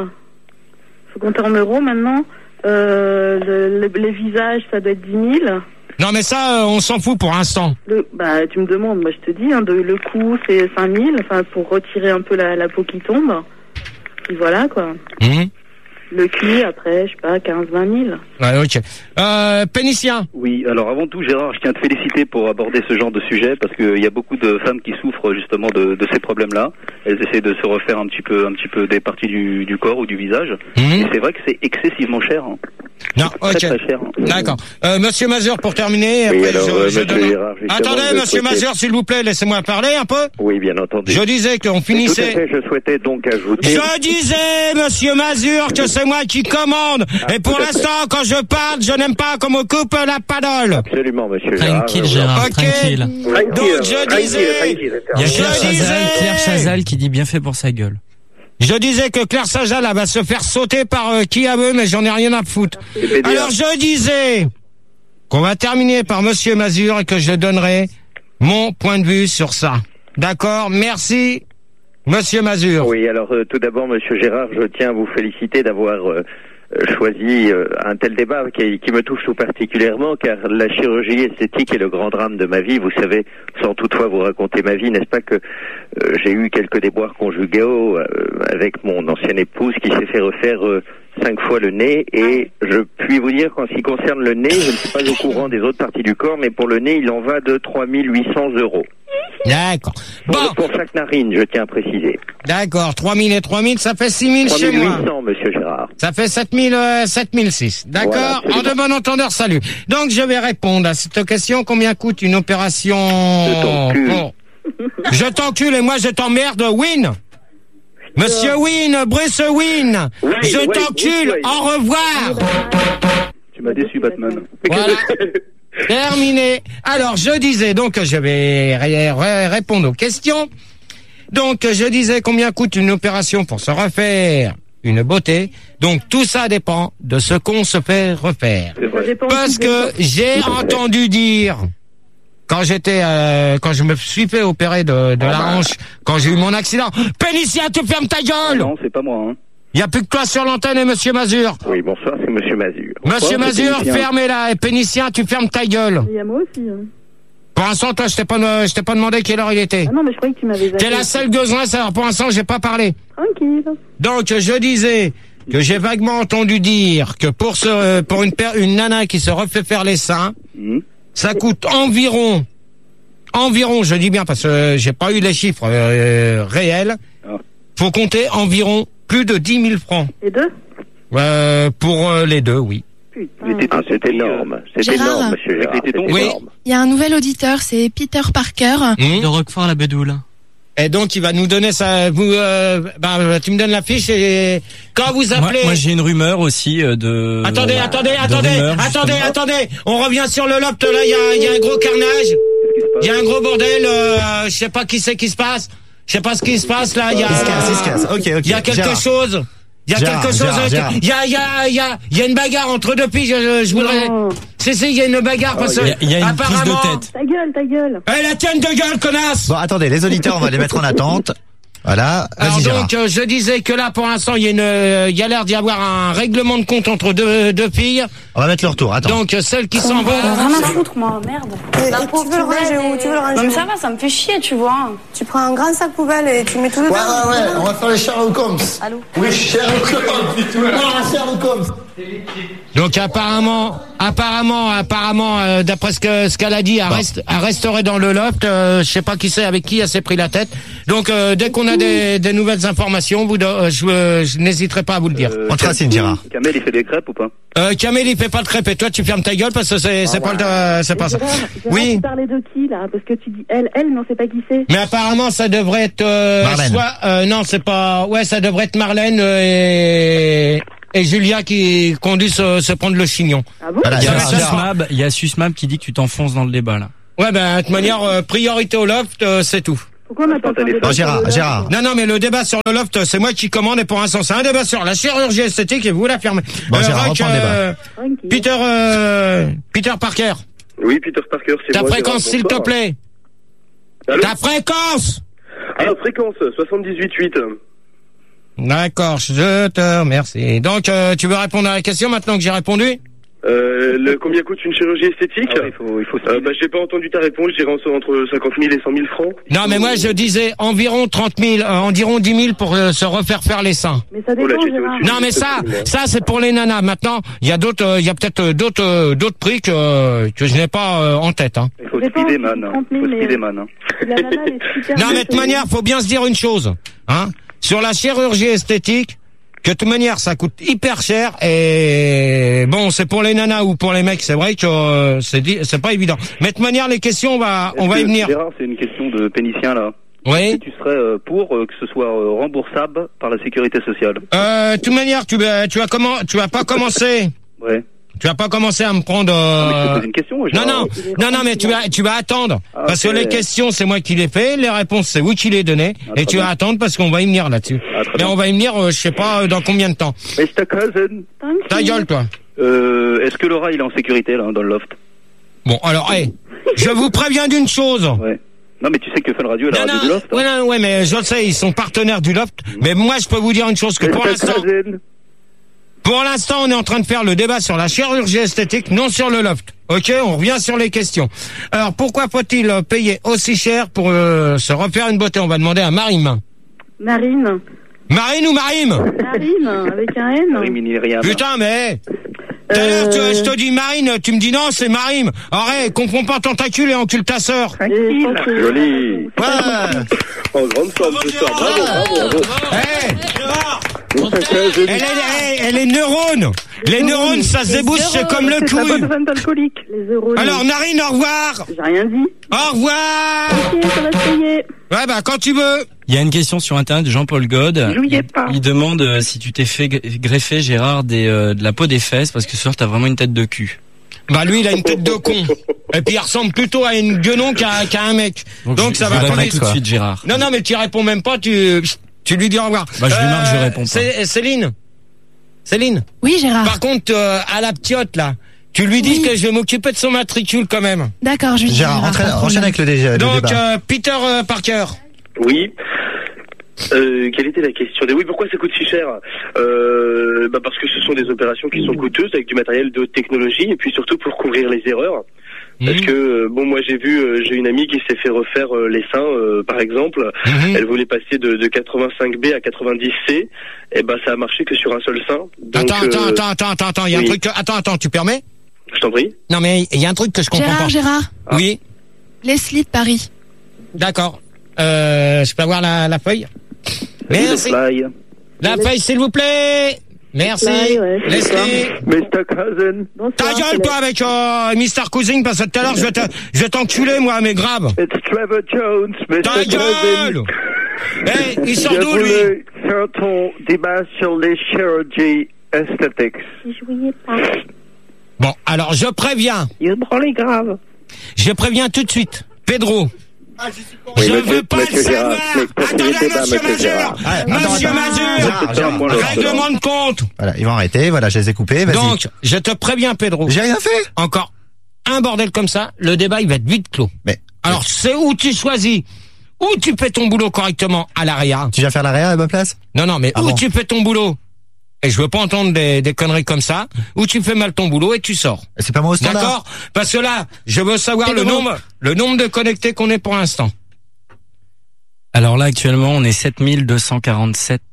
Faut compter en euros maintenant. Euh, le- le- les visages, ça doit être dix mille. Non, mais ça, euh, on s'en fout pour l'instant. Le, bah, tu me demandes, moi je te dis, hein, de, le cou, c'est cinq mille, enfin, pour retirer un peu la, la peau qui tombe. Puis voilà, quoi. Mmh. Le cul, après, je sais pas, quinze vingt mille. Ouais, ok. Euh, Pénicien. Oui, alors avant tout, Gérard, je tiens à te féliciter pour aborder ce genre de sujet parce qu'il y a beaucoup de femmes qui souffrent justement de, de ces problèmes-là. Elles essaient de se refaire un petit peu, un petit peu des parties du, du corps ou du visage. Et c'est vrai que c'est excessivement cher. Hein. Non, Très, ok. très cher. D'accord. Euh, Monsieur Mazur, pour terminer. Oui, après, alors, je, euh, je monsieur donne- Gérard, justement, Attendez, je Monsieur souhaitais- Mazur, s'il vous plaît, laissez-moi parler un peu. Oui, bien entendu. Je disais qu'on Tout à finissait... fait, je souhaitais donc ajouter... Je disais, Monsieur Mazur, que c'est moi qui commande. Et pour tout à fait. l'instant, quand je parle, je n'aime pas qu'on me coupe la parole. Absolument, monsieur Gérard. Tranquille, je vous en Gérard, Ok. tranquille. Donc, je disais... Il y a Je Claire Chazal, disais- Claire Chazal qui dit bien fait pour sa gueule. Je disais que Claire Chazal, elle va se faire sauter par euh, qui elle veut, mais j'en ai rien à foutre. Alors, je disais qu'on va terminer par Monsieur Mazur et que je donnerai mon point de vue sur ça. D'accord? Merci, Monsieur Mazur. Oui, alors euh, tout d'abord, monsieur Gérard, je tiens à vous féliciter d'avoir euh, euh, choisi euh, un tel débat qui, qui me touche tout particulièrement, car la chirurgie esthétique est le grand drame de ma vie. Vous savez, sans toutefois vous raconter ma vie, n'est-ce pas que euh, j'ai eu quelques déboires conjugaux euh, avec mon ancienne épouse qui s'est fait refaire euh, cinq fois le nez, et je puis vous dire qu'en ce qui concerne le nez, je ne suis pas au courant des autres parties du corps, mais pour le nez, il en va de trois mille huit cents euros. D'accord. Pour, le- pour chaque narine, je tiens à préciser. D'accord. trois mille et trois mille, ça fait six mille chez moi. trois mille huit cents, monsieur Gérard. Ça fait sept mille, euh, sept mille six. D'accord. Voilà, En de bon entendeur, salut. Donc, je vais répondre à cette question. Combien coûte une opération? Je t'encule. Bon. Je t'encule et moi je t'emmerde, Win. Monsieur Win, Bruce Win. Oui, je oui, t'encule. oui, oui. Au revoir. Tu m'as déçu, Batman. Voilà. Terminé. Alors, je disais, donc, je vais ré- ré- répondre aux questions. Donc, je disais combien coûte une opération pour se refaire une beauté. Donc, tout ça dépend de ce qu'on se fait refaire. Parce que j'ai entendu dire, quand j'étais, euh, quand je me suis fait opérer de, de la hanche, quand j'ai eu mon accident, Pénicia, tu fermes ta gueule! Non, c'est pas moi. Hein. Il n'y a plus que toi sur l'antenne et Monsieur Mazur. Oui, bonsoir, c'est monsieur Mazur. Monsieur Bonsoir, c'est Mazur, Félicien. fermez-la. Et Pénicien, tu fermes ta gueule. Il y a moi aussi. Hein. Pour l'instant, toi, je t'ai pas, je t'ai pas demandé quelle heure il était. Ah non, mais je croyais que tu m'avais T'es la seule besoin, ça. Pour l'instant, j'ai pas parlé. Tranquille. Donc, je disais que j'ai vaguement entendu dire que pour ce, pour une paire, une nana qui se refait faire les seins, Mmh. ça coûte environ, environ, je dis bien parce que j'ai pas eu les chiffres euh, réels. Ah. Faut compter environ plus de dix mille francs. Les deux? Euh, pour euh, les deux, oui. Ah, c'est énorme. C'est Gérard. énorme, monsieur Gérard. C'est Oui. énorme. Il y a un nouvel auditeur, c'est Peter Parker. Mmh. De Roquefort la Bédoule. Et donc il va nous donner ça. Vous, euh, bah, tu me donnes la fiche et quand vous Moi, appelez. moi, j'ai une rumeur aussi euh, de. Attendez, euh, attendez, de attendez, rumeurs, attendez, justement. attendez. On revient sur le loft là. Il y a, il y a un gros carnage. Il y a un gros bordel. Euh, je sais pas qui c'est qui se passe. Je sais pas ce qui se passe là. Il y a. Il se casse, il se casse. Ok, ok. Il y a quelque Gérard. chose. Il y a Gérard, quelque chose. Gérard, euh, Gérard. Il y a, il y a, il y a, il y a une bagarre entre deux filles. Je, je, je voudrais. Non. C'est, c'est, il y a une bagarre parce que. Il y a- il y a une prise de apparemment. tête. Ta gueule, ta gueule. Eh, la tienne de gueule, connasse. Bon, attendez, les auditeurs, on va les mettre en attente. Voilà. Alors Vas-y, Gérard. donc, euh, je disais que là, pour l'instant, il y a une, euh, il y a l'air d'y avoir un règlement de compte entre deux, deux filles. On va mettre leur tour. Attends. Donc, euh, celle qui s'en va. Rien à foutre, moi, merde. La tu pauvre veux le ranger où Tu veux le ranger Non, mais où ça va, ça me fait chier, tu vois. Tu prends un grand sac poubelle et tu mets tout dedans. Ouais, ouais, ouais, on va faire les Sherlock Holmes. Allô Oui, Sherlock Holmes, dis-toi. Ah, Sherlock Holmes. Donc apparemment, apparemment, apparemment, euh, d'après ce que ce qu'elle a dit, elle, Bon. reste, elle resterait dans le loft. Euh, je sais pas qui c'est, avec qui elle s'est pris la tête. Donc euh, dès qu'on a des, des nouvelles informations, vous, euh, je, euh, je n'hésiterai pas à vous le dire. Euh, On te racine, Gérard. Kamel, il fait des crêpes ou pas? Euh, Kamel, il fait pas de crêpes et toi, tu fermes ta gueule parce que c'est c'est pas le, euh, c'est pas ça. Gérard, Gérard, Oui. tu parlais de qui, là? Parce que tu dis elle, elle, mais on sait pas qui c'est. Mais apparemment, ça devrait être euh, Marlène. soit euh, non, c'est pas. Ouais, ça devrait être Marlène euh, et et Julia qui conduit se, se prendre le chignon. Ah bon? Voilà, Il y a Gérard, Gérard. Susmab, il y a Susmab qui dit que tu t'enfonces dans le débat là. Ouais, ben de toute manière, euh, priorité au loft, euh, c'est tout. Pourquoi on n'a pas fait un débat Oh, Gérard, sur le Gérard. loft? Non, non, mais le débat sur le loft, c'est moi qui commande et pour l'instant, c'est un débat sur la chirurgie esthétique et vous l'affirmez. Bon, Gérard, Rock, reprends le débat. euh, Tranquille. Peter, euh, Peter Parker, Oui, Peter Parker, c'est ta moi. fréquence, Gérard, s'il te bonsoir. plaît. Allô? Ta fréquence. Alors, fréquence, soixante-dix-huit huit. D'accord, je te remercie. Donc, euh, tu veux répondre à la question maintenant que j'ai répondu? Euh, le, combien coûte une chirurgie esthétique? Ah ouais, il faut, il faut euh, bah, j'ai pas entendu ta réponse, je dirais entre, entre cinquante mille et cent mille francs. Non, mais moi, je disais environ trente mille, euh, environ dix mille pour euh, se refaire faire les seins. Mais ça Oh là, dépend, j'étais Gérard. au-dessus. Non, mais ça, Absolument. ça, c'est pour les nanas. Maintenant, il y a d'autres, euh, il y a peut-être euh, d'autres, euh, d'autres prix que, euh, que je n'ai pas euh, en tête, hein. Il faut Ça dépend, speeder si man. trente Il mille, faut mais- speeder man. hein. La nana, elle est super Non, mais de belle, toute manière, faut bien se dire une chose, hein. Sur la chirurgie esthétique, que de toute manière, ça coûte hyper cher et bon, c'est pour les nanas ou pour les mecs, c'est vrai que euh, c'est dit- c'est pas évident. Mais de toute manière, les questions, on va, on Est-ce va y que, venir. Gérard, c'est une question de pénicien là. Oui. Est-ce que tu serais euh, pour euh, que ce soit euh, remboursable par la sécurité sociale? Euh, de toute manière, tu vas, tu vas comment, tu vas pas commencer. Ouais. Tu vas pas commencer à me prendre. Non, mais je te Euh... pose une question. Non, Gérard. non, non, non, mais tu vas, tu vas attendre. Ah, Parce ok. que les questions, c'est moi qui les fais, les réponses, c'est vous qui les donnez. Ah, et très tu bien. vas attendre parce qu'on va y venir là-dessus. Ah, très Mais bien. on va y venir, euh, je sais pas, euh, dans combien de temps. mister Cousin, Ta gueule, toi. euh, est-ce que Laura il est en sécurité là dans le loft? Bon, alors, hey, je vous préviens d'une chose. Ouais. Non mais tu sais que Fun Radio est la Non, radio non, du loft. hein. ouais, non, ouais, mais je le sais, ils sont partenaires du loft. Mais moi, je peux vous dire une chose, que pour mister l'instant, Cousin. pour l'instant, on est en train de faire le débat sur la chirurgie esthétique, non sur le loft. Ok, on revient sur les questions. Alors, pourquoi faut-il euh, payer aussi cher pour euh, se refaire une beauté? On va demander à Marine. Marine. Marine ou Marime? Marine, avec un N. Marie Myriam. Putain, mais... Tout à l'heure, tu- je te dis Marine, tu me dis non, c'est Marime. Arrête, confonds pas tentacule et encule ta sœur. Joli. Ouais. En grande forme ce soir, bravo, bravo, bravo. Hey. Elle est, elle, elle est neurone. Les neurones, ça se débouche, c'est comme le C'est la couille. bonne vente alcoolique. Les euros. Alors, Narine, au revoir. J'ai rien dit. Au revoir. Ok, ça va se payer. Ouais, bah, quand tu veux. Il y a une question sur internet de Jean-Paul God. Jouillez Il, pas. il demande euh, si tu t'es fait g- greffer, Gérard, des, euh, de la peau des fesses, parce que ce soir t'as vraiment une tête de cul. Bah, lui, il a une tête de con. Et puis, il ressemble plutôt à une guenon qu'à qu'à un mec. Donc, je- ça je va réponds pas tout de suite, Gérard. Non, non, mais tu réponds même pas, tu, tu lui dis au revoir. Bah, je lui marque, je réponds pas. C'est- Céline. Céline. Oui, Gérard. Par contre, euh, à la ptiote, là, tu lui dis Oui. que je vais m'occuper de son matricule quand même. D'accord, je lui dis. Gérard, Gérard, entraîne- pas de enchaîne problème. avec le, dé- le Donc, débat. euh, Peter euh, Parker. Oui. Euh, quelle était la question? Oui, pourquoi ça coûte si cher? euh, bah Parce que ce sont des opérations qui sont coûteuses avec du matériel de haute technologie et puis surtout pour couvrir les erreurs. Parce Mhm. que euh, bon, moi j'ai vu, euh, j'ai une amie qui s'est fait refaire euh, les seins, euh, par exemple. Mhm. Elle voulait passer de, de quatre-vingt-cinq B à quatre-vingt-dix C. Et ben ça a marché que sur un seul sein. Donc, Attends, attends, euh, attends, attends, attends, attends, il y a oui. un truc que... Attends, attends, tu permets? Je t'en prie. Non, mais il y a un truc que je comprends Gérard, pas. Gérard. Oui, Leslie de Paris. d'accord. Euh, je peux avoir la, la feuille? Merci. Fly. La feuille, s'il vous plaît. Merci. Fly, ouais, c'est Leslie. mister Cousin. Bonsoir. Ta gueule, c'est toi, avec euh, mister Cousin, parce que tout à l'heure, je vais te- je vais t'enculer, moi, mais grave. It's Trevor Jones, mister Ta gueule! Eh, il sort d'où, lui? faire ton débat sur les chirurgies esthétiques. la- Jouillez pas. Bon, alors, je préviens. Il branle grave. Je préviens tout de suite. Pedro. Oui, je monsieur- veux pas le monsieur Gérard, savoir. mais poursuivez Attendez, le débat, monsieur monsieur Mazur. Gérard. Ouais, attends, Monsieur attends. Mazur. Gérard, Gérard. Moi, le- Règlement de compte. Voilà, ils vont arrêter. Voilà, je les ai coupés. Vas-y. Donc, je te préviens, Pedro. J'ai rien fait. Encore un bordel comme ça, le débat, il va être vite clos. Mais Alors, c'est où tu choisis. Où tu fais ton boulot correctement à l'area. tu viens faire l'arrière à ma place? Non, non, mais Ah où bon. tu fais ton boulot. Et je veux pas entendre des, des conneries comme ça. Où tu fais mal ton boulot et tu sors. C'est pas moi au standard. D'accord? Parce que là, je veux savoir le Pedro. nombre, le nombre de connectés qu'on est pour l'instant. Alors là, actuellement, on est sept mille deux cent quarante-sept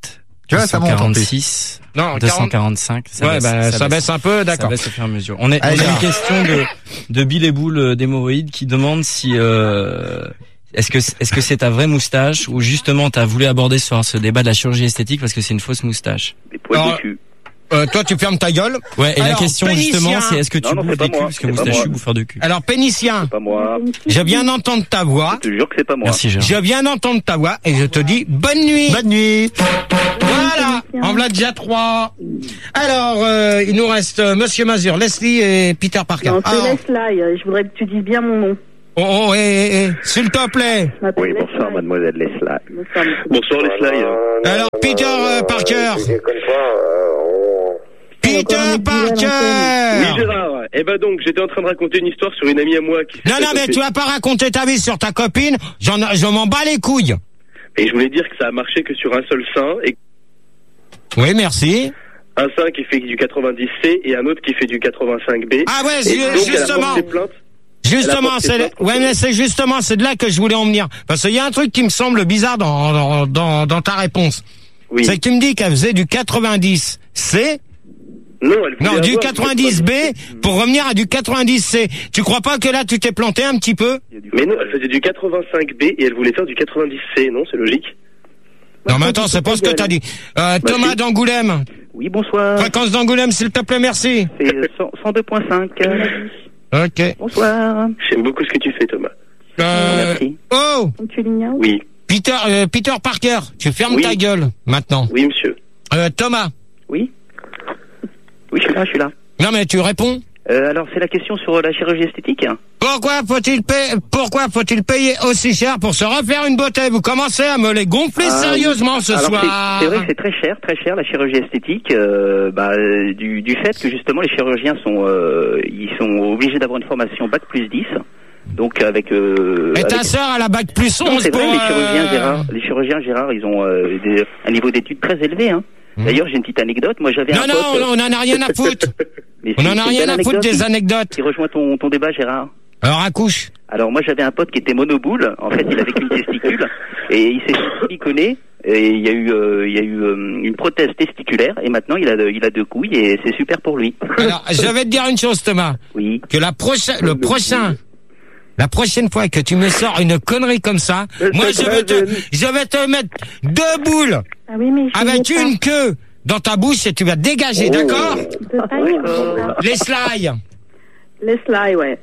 Tu vois, ça monte en plus. quarante-six, Non, deux cent quarante-cinq. Ça Ouais, baisse, bah, ça baisse un peu, d'accord. Ça baisse au fur et à mesure. On, est, on a Allez, une Gérard. question de, de Bill et Boule euh, d'hémorroïdes qui demande si, euh, est-ce que, est-ce que c'est ta vraie moustache ou justement t'as voulu aborder ce, ce débat de la chirurgie esthétique parce que c'est une fausse moustache? Des poils Alors, de cul. Euh, toi, tu fermes ta gueule. Ouais, et Alors, la question pénicien. justement, c'est est-ce que tu Non, non, bouffes c'est pas des culs moi, parce que c'est pas moustachu, moi. bouffeur de cul. Alors, pénicien, Pas moi. je viens d'entendre ta voix. Je te jure que c'est pas moi. Merci Gérard. Je viens d'entendre ta voix et je te dis bonne nuit. Bonne nuit. Voilà, en voilà déjà trois. Alors, euh, il nous reste euh, Monsieur Mazur, Leslie et Peter Parker. Non, Ah, c'est Leslie. Je voudrais que tu dises bien mon nom. oh, oh, eh, eh, eh, s'il te plaît. Je m'appelle Oui, Leslie. bonsoir, mademoiselle Leslie. Bonsoir, monsieur. Bonsoir, Leslie. Alors, Peter euh, Parker. Peter Oui, Parker. Gérard. Eh ben donc, j'étais en train de raconter une histoire sur une amie à moi qui s'est Non, non, mais fait- tu vas pas raconter ta vie sur ta copine. J'en, je m'en bats les couilles. Et je voulais dire que ça a marché que sur un seul sein, et Oui, merci. un sein qui fait du quatre-vingt-dix C et un autre qui fait du quatre-vingt-cinq B. Ah ouais, Et ju- donc, elle a justement. porté plainte. Elle a Justement, porté c'est, plainte contre ouais, mais c'est justement, c'est de là que je voulais en venir. Parce qu'il y a un truc qui me semble bizarre dans, dans, dans, dans ta réponse. Oui. C'est que tu me dis qu'elle faisait du quatre-vingt-dix C. Non, elle voulait Non, du avoir quatre-vingt-dix B pour revenir à du quatre-vingt-dix C. Tu crois pas que là, tu t'es planté un petit peu? Mais non, elle faisait du quatre-vingt-cinq B et elle voulait faire du quatre-vingt-dix C, non? C'est logique. Non, mais attends, c'est pas ce que t'as dit. Euh, Thomas si. d'Angoulême. Oui, bonsoir. Fréquence d'Angoulême, s'il te plaît, merci. C'est cent deux point cinq. Ok. Bonsoir. J'aime beaucoup ce que tu fais, Thomas. Euh, Merci. oh! Tu l'ignores? Oui. Peter, euh, Peter Parker, tu fermes Oui. ta gueule, maintenant. Oui, monsieur. Euh, Thomas. Oui. Oui, je suis là, je suis là. Non, mais tu réponds. Euh, alors, c'est la question sur la chirurgie esthétique. Pourquoi faut-il payer, pourquoi faut-il payer aussi cher pour se refaire une beauté? Vous commencez à me les gonfler Ah, sérieusement ce alors, soir. c'est- C'est vrai que c'est très cher, très cher la chirurgie esthétique, euh, bah, euh, du, du fait que justement les chirurgiens sont, euh, ils sont obligés d'avoir une formation bac plus dix. Donc avec. Euh, Et ta avec- sœur, elle a bac plus Non, onze c'est pour... vrai, les chirurgiens euh, Gérard, les chirurgiens Gérard, ils ont euh, des- un niveau d'études très élevé. Hein. D'ailleurs, j'ai une petite anecdote. Moi, j'avais Non, un non, pote. non, on en a rien à foutre. Mais On si, en a c'est une rien belle à foutre anecdote des qui- anecdotes. Qui rejoint ton, ton débat, Gérard. Alors, accouche. Alors moi j'avais un pote qui était monoboule, en fait il avait qu'une testicule et il s'est siliconé et il y a eu euh, il y a eu euh, une prothèse testiculaire et maintenant il a de- il a deux couilles et c'est super pour lui. Alors, je vais te dire une chose, Thomas. Oui. Que la prochaine, le prochain, la prochaine fois que tu me sors une connerie comme ça, moi je vais te, je vais te mettre deux boules Ah oui, mais je avec sais pas. une queue dans ta bouche et tu vas dégager, Oh. d'accord? De taille. Les slides. Leslie, ouais.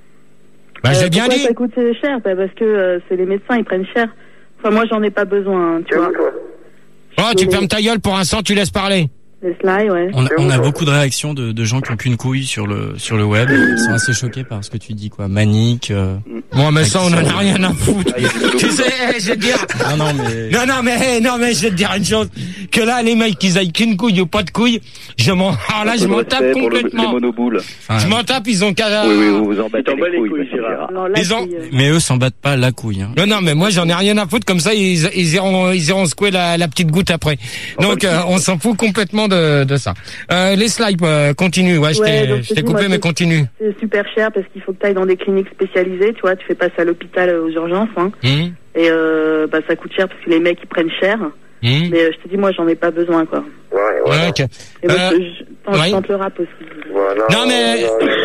Bah, j'ai Euh, bien pourquoi dit. ça coûte cher? Bah, parce que euh, c'est les médecins, ils prennent cher. Enfin, moi, j'en ai pas besoin, hein, tu vois. Oh, tu fermes ta gueule pour l'instant, tu laisses parler. Leslie, ouais. On a, on a beaucoup de réactions de, de gens qui ont qu'une couille sur le sur le web. Ils sont assez choqués par ce que tu dis, quoi. Manique. Euh, Bon, mais ça, on en a accent. rien à foutre. Tu sais, eh, je vais te dire. Non, non, mais. Non, non, mais, non, mais je vais te dire une chose. Que là, les mecs, qu'ils aillent qu'une couille ou pas de couille, je m'en, alors là, je m'en tape Pour le- les complètement. monoboules. Je m'en tape, ils ont qu'à... Oui, oui, vous vous en battez T'en bats les les couilles, couilles, Gérard. Alors là, Ils ont- c'est, euh, Mais eux s'en battent pas la couille. Hein. Non, non, mais moi, j'en ai rien à foutre. Comme ça, ils, ils iront, ils iront secouer la, la petite goutte après. Donc, euh, on s'en fout complètement de, de ça. Euh, les slides, euh, continue. Ouais, je Ouais, t'ai, donc, je t'ai c'est coupé, moi, mais c'est- continue. c'est super cher parce qu'il faut que tu ailles dans des cliniques spécialisées, tu vois. Tu fais pas ça à l'hôpital euh, aux urgences, hein. Hum, Et euh, bah, ça coûte cher parce que les mecs, ils prennent cher. hum. Mais euh, je te dis, moi, j'en ai pas besoin, quoi. Ouais, ok. Et moi, Euh, je, je, attends, ouais. je tente le rap aussi. Non, mais...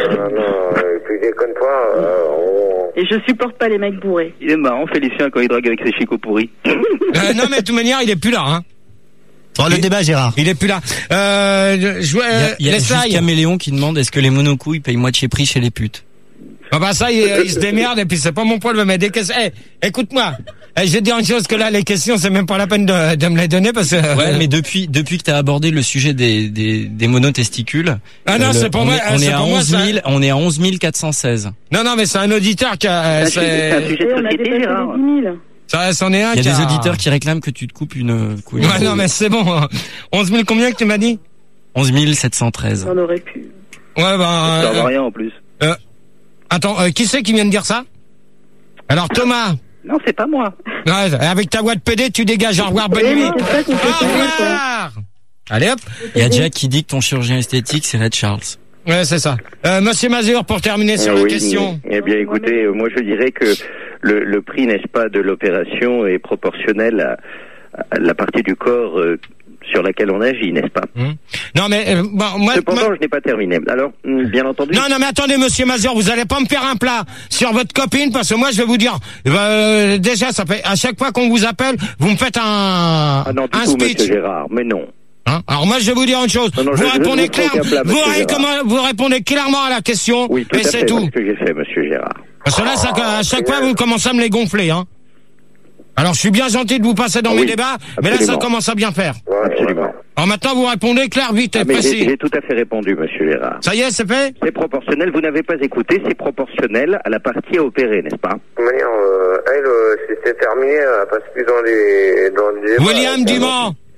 tu déconnes pas. Et je supporte pas les mecs bourrés. Il est marrant Félicien quand il drague avec ses chicots pourris. Euh, non, mais de toute manière, il est plus là, hein. Oh, le Il- débat, Gérard. Il est plus là. Euh, je, Il y a, il y a les juste slides. Caméléon qui demande est-ce que les monocouilles payent moitié prix chez les putes. Ah bah ça, il, il se démerde et puis c'est pas mon poil de me mettre des questions. Eh, écoute-moi. Eh, je vais te dire une chose que là, les questions, c'est même pas la peine de, de me les donner parce que... Ouais, mais depuis depuis que t'as abordé le sujet des des, des monotesticules, Ah non, euh, c'est pour on moi, est, euh, on c'est est à pour moi, onze mille, on est à onze mille quatre cent seize. Non, non, mais c'est un auditeur qui a... euh, C'est un sujet- c'est un c'est- sujet Et de on a société, dépassé Gérard. les dix mille. Ça, c'en est un Il y a qui des a... auditeurs qui réclament que tu te coupes une couille. Ouais, non, mais c'est bon. onze mille combien que tu m'as dit? onze mille sept cent treize. J'en aurais pu. Ouais, bah... Ça euh, sert à rien en plus. euh, attends, euh, qui c'est qui vient de dire ça? Alors, Thomas. Non, c'est pas moi. Ouais, avec ta voix de P D, tu dégages. Au revoir, bonne Oui, nuit. mais c'est ça qu'on fait Au pas, quoi. revoir. Allez hop. Il y a Jack qui dit que ton chirurgien esthétique c'est Red Charles. Ouais, c'est ça. Euh, Monsieur Mazur, pour terminer sur Ah la oui, question. Eh bien, écoutez, euh, moi je dirais que le, le prix, n'est-ce pas, de l'opération est proportionnel à, à la partie du corps euh, sur laquelle on agit, n'est-ce pas? Mmh. Non mais euh, bon, moi, cependant, moi... je n'ai pas terminé. Alors, bien entendu. Non, non, mais attendez, monsieur Mazur, vous allez pas me faire un plat sur votre copine parce que moi, je vais vous dire, euh, déjà, ça fait à chaque fois qu'on vous appelle, vous me faites un ah non, du un tout, speech. Monsieur Gérard, mais non. Hein? Alors moi, je vais vous dire une chose. Non, non, vous je, répondez je clairement, vous, ré vous répondez clairement à la question, oui, tout et c'est fait, tout. C'est ce que j'ai fait, Monsieur Gérard. Parce que là, ça, à chaque fois, vous commencez à me les gonfler, hein. Alors, je suis bien gentil de vous passer dans oui, mes débats, mais là, ça commence à bien faire. Absolument. Alors maintenant, vous répondez clair, vite et ah, mais précis. J'ai tout à fait répondu, Monsieur Gérard. Ça y est, c'est fait? C'est proportionnel. Vous n'avez pas écouté. C'est proportionnel à la partie à opérer, n'est-ce pas? De manière, euh, elle, euh, c'était terminé, elle passe plus dans les, dans les débats. William Dumont.